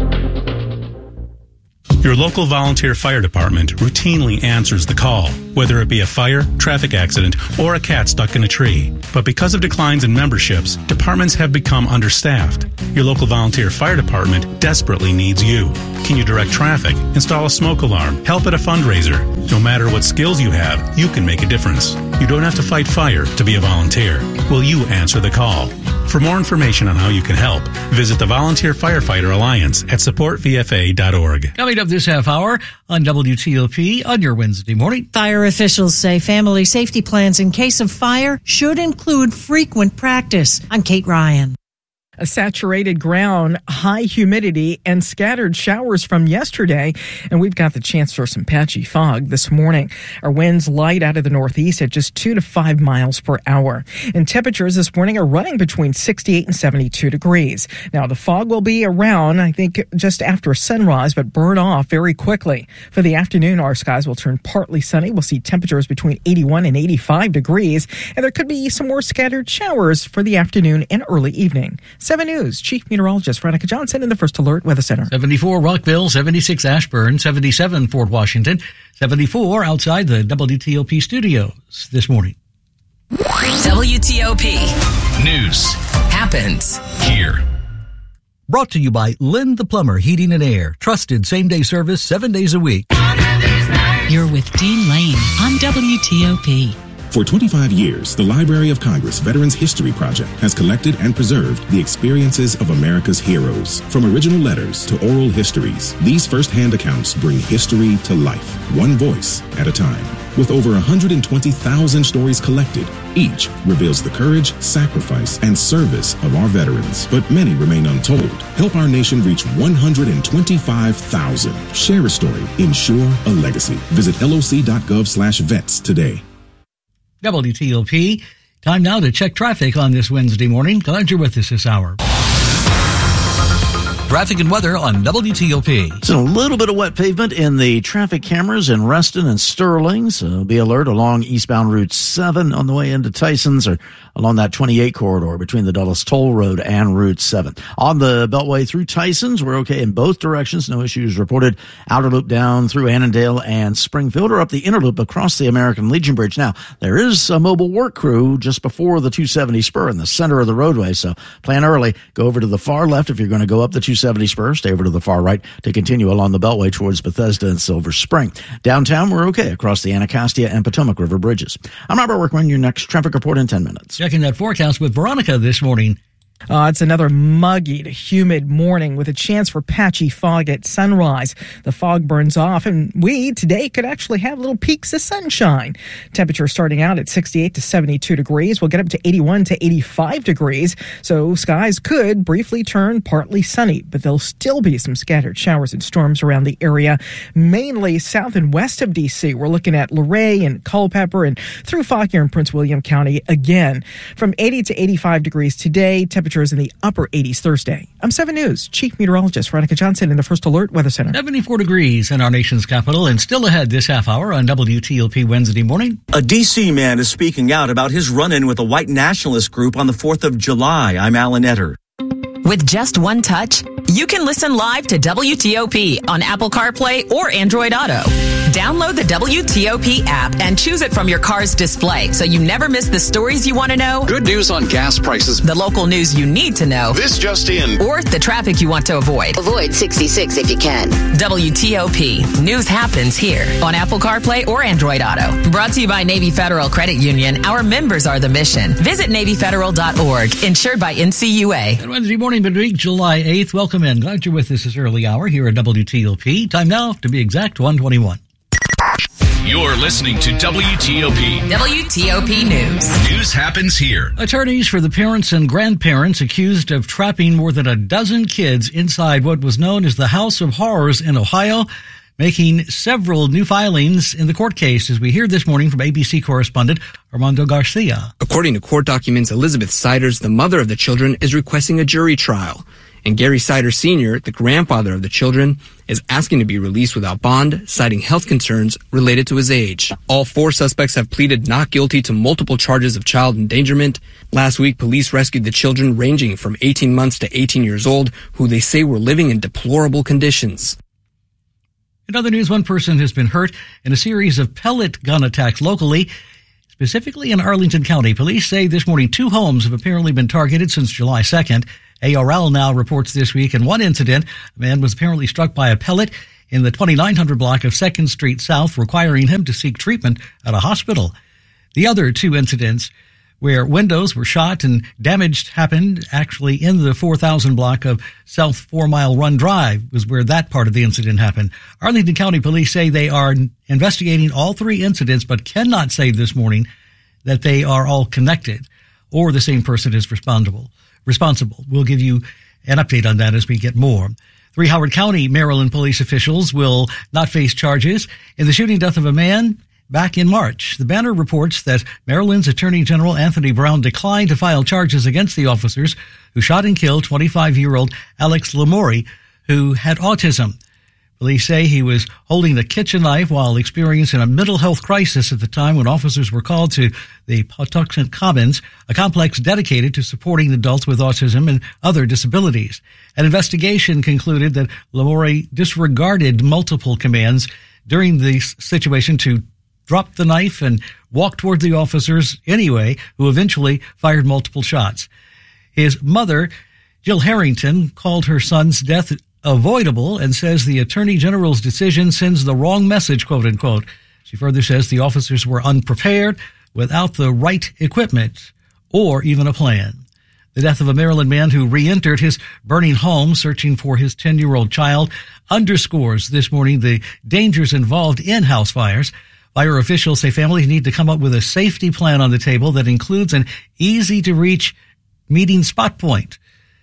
[SPEAKER 3] Your local volunteer fire department routinely answers the call, whether it be a fire, traffic accident, or a cat stuck in a tree. But because of declines in memberships, departments have become understaffed. Your local volunteer fire department desperately needs you. Can you direct traffic, install a smoke alarm, help at a fundraiser? No matter what skills you have, you can make a difference. You don't have to fight fire to be a volunteer. Will you answer the call? For more information on how you can help, visit the Volunteer Firefighter Alliance at supportvfa.org.
[SPEAKER 1] Coming up this half hour on WTOP on your Wednesday morning.
[SPEAKER 5] Fire officials say family safety plans in case of fire should include frequent practice. I'm Kate Ryan.
[SPEAKER 12] A saturated ground, high humidity, and scattered showers from yesterday. And we've got the chance for some patchy fog this morning. Our winds light out of the northeast at just 2 to 5 miles per hour. And temperatures this morning are running between 68 and 72 degrees. Now, the fog will be around, I think, just after sunrise, but burn off very quickly. For the afternoon, our skies will turn partly sunny. We'll see temperatures between 81 and 85 degrees. And there could be some more scattered showers for the afternoon and early evening. 7 News, Chief Meteorologist Veronica Johnson in the First Alert Weather Center.
[SPEAKER 1] 74 Rockville, 76 Ashburn, 77 Fort Washington, 74 outside the WTOP studios this morning.
[SPEAKER 15] WTOP News happens here.
[SPEAKER 9] Brought to you by Lynn the Plumber Heating and Air. Trusted same-day service 7 days a week.
[SPEAKER 2] You're with Dean Lane on WTOP.
[SPEAKER 14] For 25 years, the Library of Congress Veterans History Project has collected and preserved the experiences of America's heroes. From original letters to oral histories, these first-hand accounts bring history to life, one voice at a time. With over 120,000 stories collected, each reveals the courage, sacrifice, and service of our veterans. But many remain untold. Help our nation reach 125,000. Share a story. Ensure a legacy. Visit loc.gov/vets today.
[SPEAKER 1] WTOP. Time now to check traffic on this Wednesday morning. Glad you're with us this hour. Traffic and weather on WTOP.
[SPEAKER 11] It's a little bit of wet pavement in the traffic cameras in Reston and Sterling, so be alert along eastbound Route 7 on the way into Tysons or along that 28 corridor between the Dulles Toll Road and Route 7. On the Beltway through Tysons, we're okay in both directions. No issues reported. Outer loop down through Annandale and Springfield or up the inner loop across the American Legion Bridge. Now, there is a mobile work crew just before the 270 spur in the center of the roadway, so plan early. Go over to the far left if you're going to go up the 270 spur. Stay over to the far right to continue along the Beltway towards Bethesda and Silver Spring. Downtown, we're okay across the Anacostia and Potomac River bridges. I'm Robert Workman, your next traffic report in 10 minutes.
[SPEAKER 1] Checking that forecast with Veronica this morning.
[SPEAKER 12] It's another muggy to humid morning with a chance for patchy fog at sunrise. The fog burns off, and we today could actually have little peaks of sunshine. Temperature starting out at 68 to 72 degrees. We'll get up to 81 to 85 degrees, so skies could briefly turn partly sunny, but there'll still be some scattered showers and storms around the area, mainly south and west of D.C. We're looking at Luray and Culpeper and through Fauquier and Prince William County again. From 80 to 85 degrees today, temperatures in the upper 80s Thursday. I'm 7 News Chief Meteorologist Veronica Johnson in the First Alert Weather Center.
[SPEAKER 1] 74 degrees in our nation's capital and still ahead this half hour on WTOP Wednesday morning.
[SPEAKER 16] A D.C. man is speaking out about his run-in with a white nationalist group on the 4th of July. I'm Alan Etter.
[SPEAKER 15] With just one touch, you can listen live to WTOP on Apple CarPlay or Android Auto. Download the WTOP app and choose it from your car's display so you never miss the stories you want to know.
[SPEAKER 4] Good news on gas prices.
[SPEAKER 15] The local news you need to know.
[SPEAKER 4] This just in.
[SPEAKER 15] Or the traffic you want to avoid.
[SPEAKER 6] Avoid 66 if you can.
[SPEAKER 15] WTOP. News happens here on Apple CarPlay or Android Auto. Brought to you by Navy Federal Credit Union. Our members are the mission. Visit NavyFederal.org. Insured by NCUA.
[SPEAKER 1] And Wednesday morning, midweek, July 8th. Welcome in. Glad you're with us this early hour here at WTOP. Time now, to be exact, 1:21.
[SPEAKER 17] You're listening to WTOP.
[SPEAKER 15] WTOP News.
[SPEAKER 17] News happens here.
[SPEAKER 1] Attorneys for the parents and grandparents accused of trapping more than a dozen kids inside what was known as the House of Horrors in Ohio, making several new filings in the court case, as we hear this morning from ABC correspondent Armando Garcia.
[SPEAKER 18] According to court documents, Elizabeth Siders, the mother of the children, is requesting a jury trial. And Gary Siders Sr., the grandfather of the children, is asking to be released without bond, citing health concerns related to his age. All four suspects have pleaded not guilty to multiple charges of child endangerment. Last week, police rescued the children ranging from 18 months to 18 years old, who they say were living in deplorable conditions.
[SPEAKER 1] In other news, one person has been hurt in a series of pellet gun attacks locally, specifically in Arlington County. Police say this morning 2 homes have apparently been targeted since July 2nd. ARL now reports this week in one incident, a man was apparently struck by a pellet in the 2900 block of 2nd Street South, requiring him to seek treatment at a hospital. The other 2 incidents where windows were shot and damaged happened actually in the 4000 block of South 4 Mile Run Drive, was where that part of the incident happened. Arlington County Police say they are investigating all 3 incidents, but cannot say this morning that they are all connected or the same person is responsible. We'll give you an update on that as we get more. 3 Howard County, Maryland police officials will not face charges in the shooting death of a man back in March. The Banner reports that Maryland's Attorney General Anthony Brown declined to file charges against the officers who shot and killed 25-year-old Alex Lamori, who had autism. Police say he was holding a kitchen knife while experiencing a mental health crisis at the time when officers were called to the Pawtucket Commons, a complex dedicated to supporting adults with autism and other disabilities. An investigation concluded that Lamori disregarded multiple commands during the situation to drop the knife and walk toward the officers anyway, who eventually fired multiple shots. His mother, Jill Harrington, called her son's death avoidable and says the Attorney General's decision sends the wrong message, quote unquote. She further says the officers were unprepared, without the right equipment or even a plan. The death of a Maryland man who re-entered his burning home searching for his 10-year-old child underscores this morning the dangers involved in house fires. Fire officials say families need to come up with a safety plan on the table that includes an easy-to-reach meeting spot point.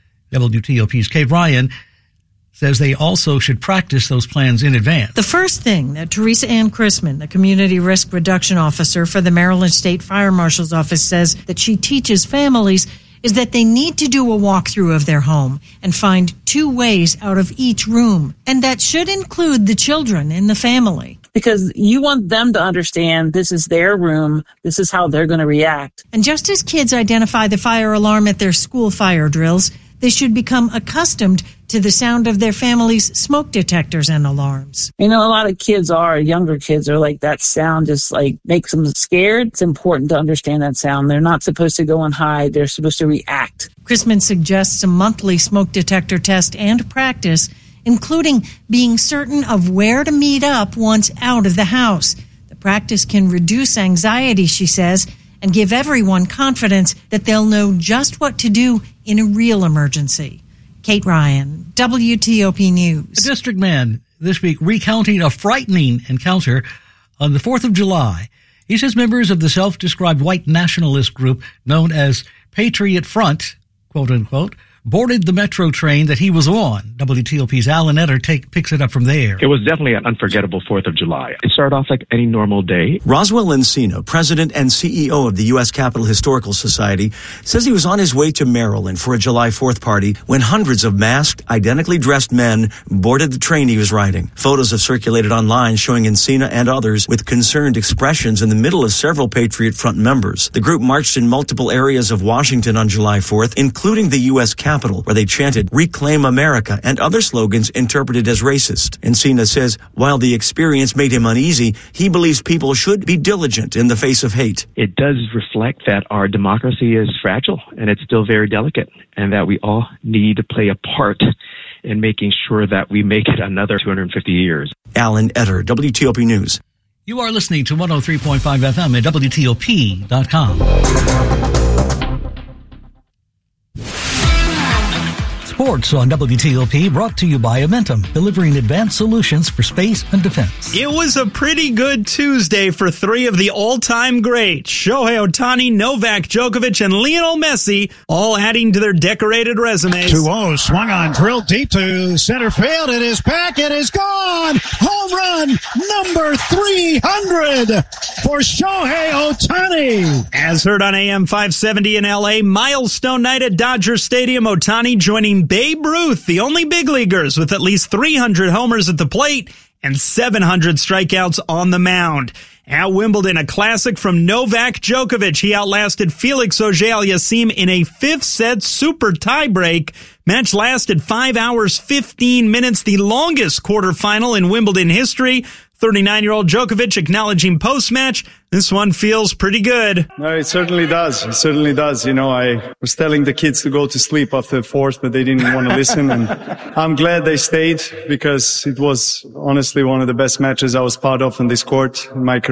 [SPEAKER 1] WTOP's Kate Ryan says they also should practice those plans in advance.
[SPEAKER 5] The first thing that Teresa Ann Chrisman, the Community Risk Reduction Officer for the Maryland State Fire Marshal's Office, says that she teaches families is that they need to do a walkthrough of their home and find 2 ways out of each room. And that should include the children in the family.
[SPEAKER 19] Because you want them to understand this is their room, this is how they're going to react.
[SPEAKER 5] And just as kids identify the fire alarm at their school fire drills, they should become accustomed to the sound of their family's smoke detectors and alarms.
[SPEAKER 19] You know, a lot of younger kids are like, that sound just like makes them scared. It's important to understand that sound. They're not supposed to go and hide. They're supposed to react.
[SPEAKER 5] Chrisman suggests a monthly smoke detector test and practice, including being certain of where to meet up once out of the house. The practice can reduce anxiety, she says, and give everyone confidence that they'll know just what to do in a real emergency. Kate Ryan, WTOP News.
[SPEAKER 1] A district man this week recounting a frightening encounter on the 4th of July. He says members of the self-described white nationalist group known as Patriot Front, quote unquote, boarded the metro train that he was on. WTOP's Alan Etter picks it up from there.
[SPEAKER 20] It was definitely an unforgettable 4th of July. It started off like any normal day.
[SPEAKER 16] Roswell Encino, president and CEO of the U.S. Capitol Historical Society, says he was on his way to Maryland for a July 4th party when hundreds of masked, identically dressed men boarded the train he was riding. Photos have circulated online showing Encino and others with concerned expressions in the middle of several Patriot Front members. The group marched in multiple areas of Washington on July 4th, including the U.S. Capitol, Capitol, where they chanted "Reclaim America" and other slogans interpreted as racist. Encina says while the experience made him uneasy, he believes people should be diligent in the face of hate.
[SPEAKER 20] It does reflect that our democracy is fragile and it's still very delicate, and that we all need to play a part in making sure that we make it another 250 years.
[SPEAKER 16] Alan Etter, WTOP News.
[SPEAKER 1] You are listening to 103.5 FM at WTOP.com. Sports on WTOP, brought to you by Amentum, delivering advanced solutions for space and defense.
[SPEAKER 7] It was a pretty good Tuesday for three of the all-time greats, Shohei Ohtani, Novak Djokovic, and Lionel Messi, all adding to their decorated resumes.
[SPEAKER 8] 2-0, swung on, drilled deep to center field. It is back, it is gone! Home run number 300 for Shohei Ohtani.
[SPEAKER 7] As heard on AM 570 in L.A., milestone night at Dodger Stadium, Ohtani joining Babe Ruth, the only big leaguers with at least 300 homers at the plate and 700 strikeouts on the mound. At Wimbledon, a classic from Novak Djokovic. He outlasted Felix Auger-Aliassime in a fifth-set super tiebreak. Match lasted 5 hours, 15 minutes, the longest quarterfinal in Wimbledon history. 39-year-old Djokovic acknowledging post-match, this one feels pretty good.
[SPEAKER 21] No, it certainly does. It certainly does. You know, I was telling the kids to go to sleep after the fourth, but they didn't want to listen. And I'm glad they stayed because it was honestly one of the best matches I was part of in this court in my career.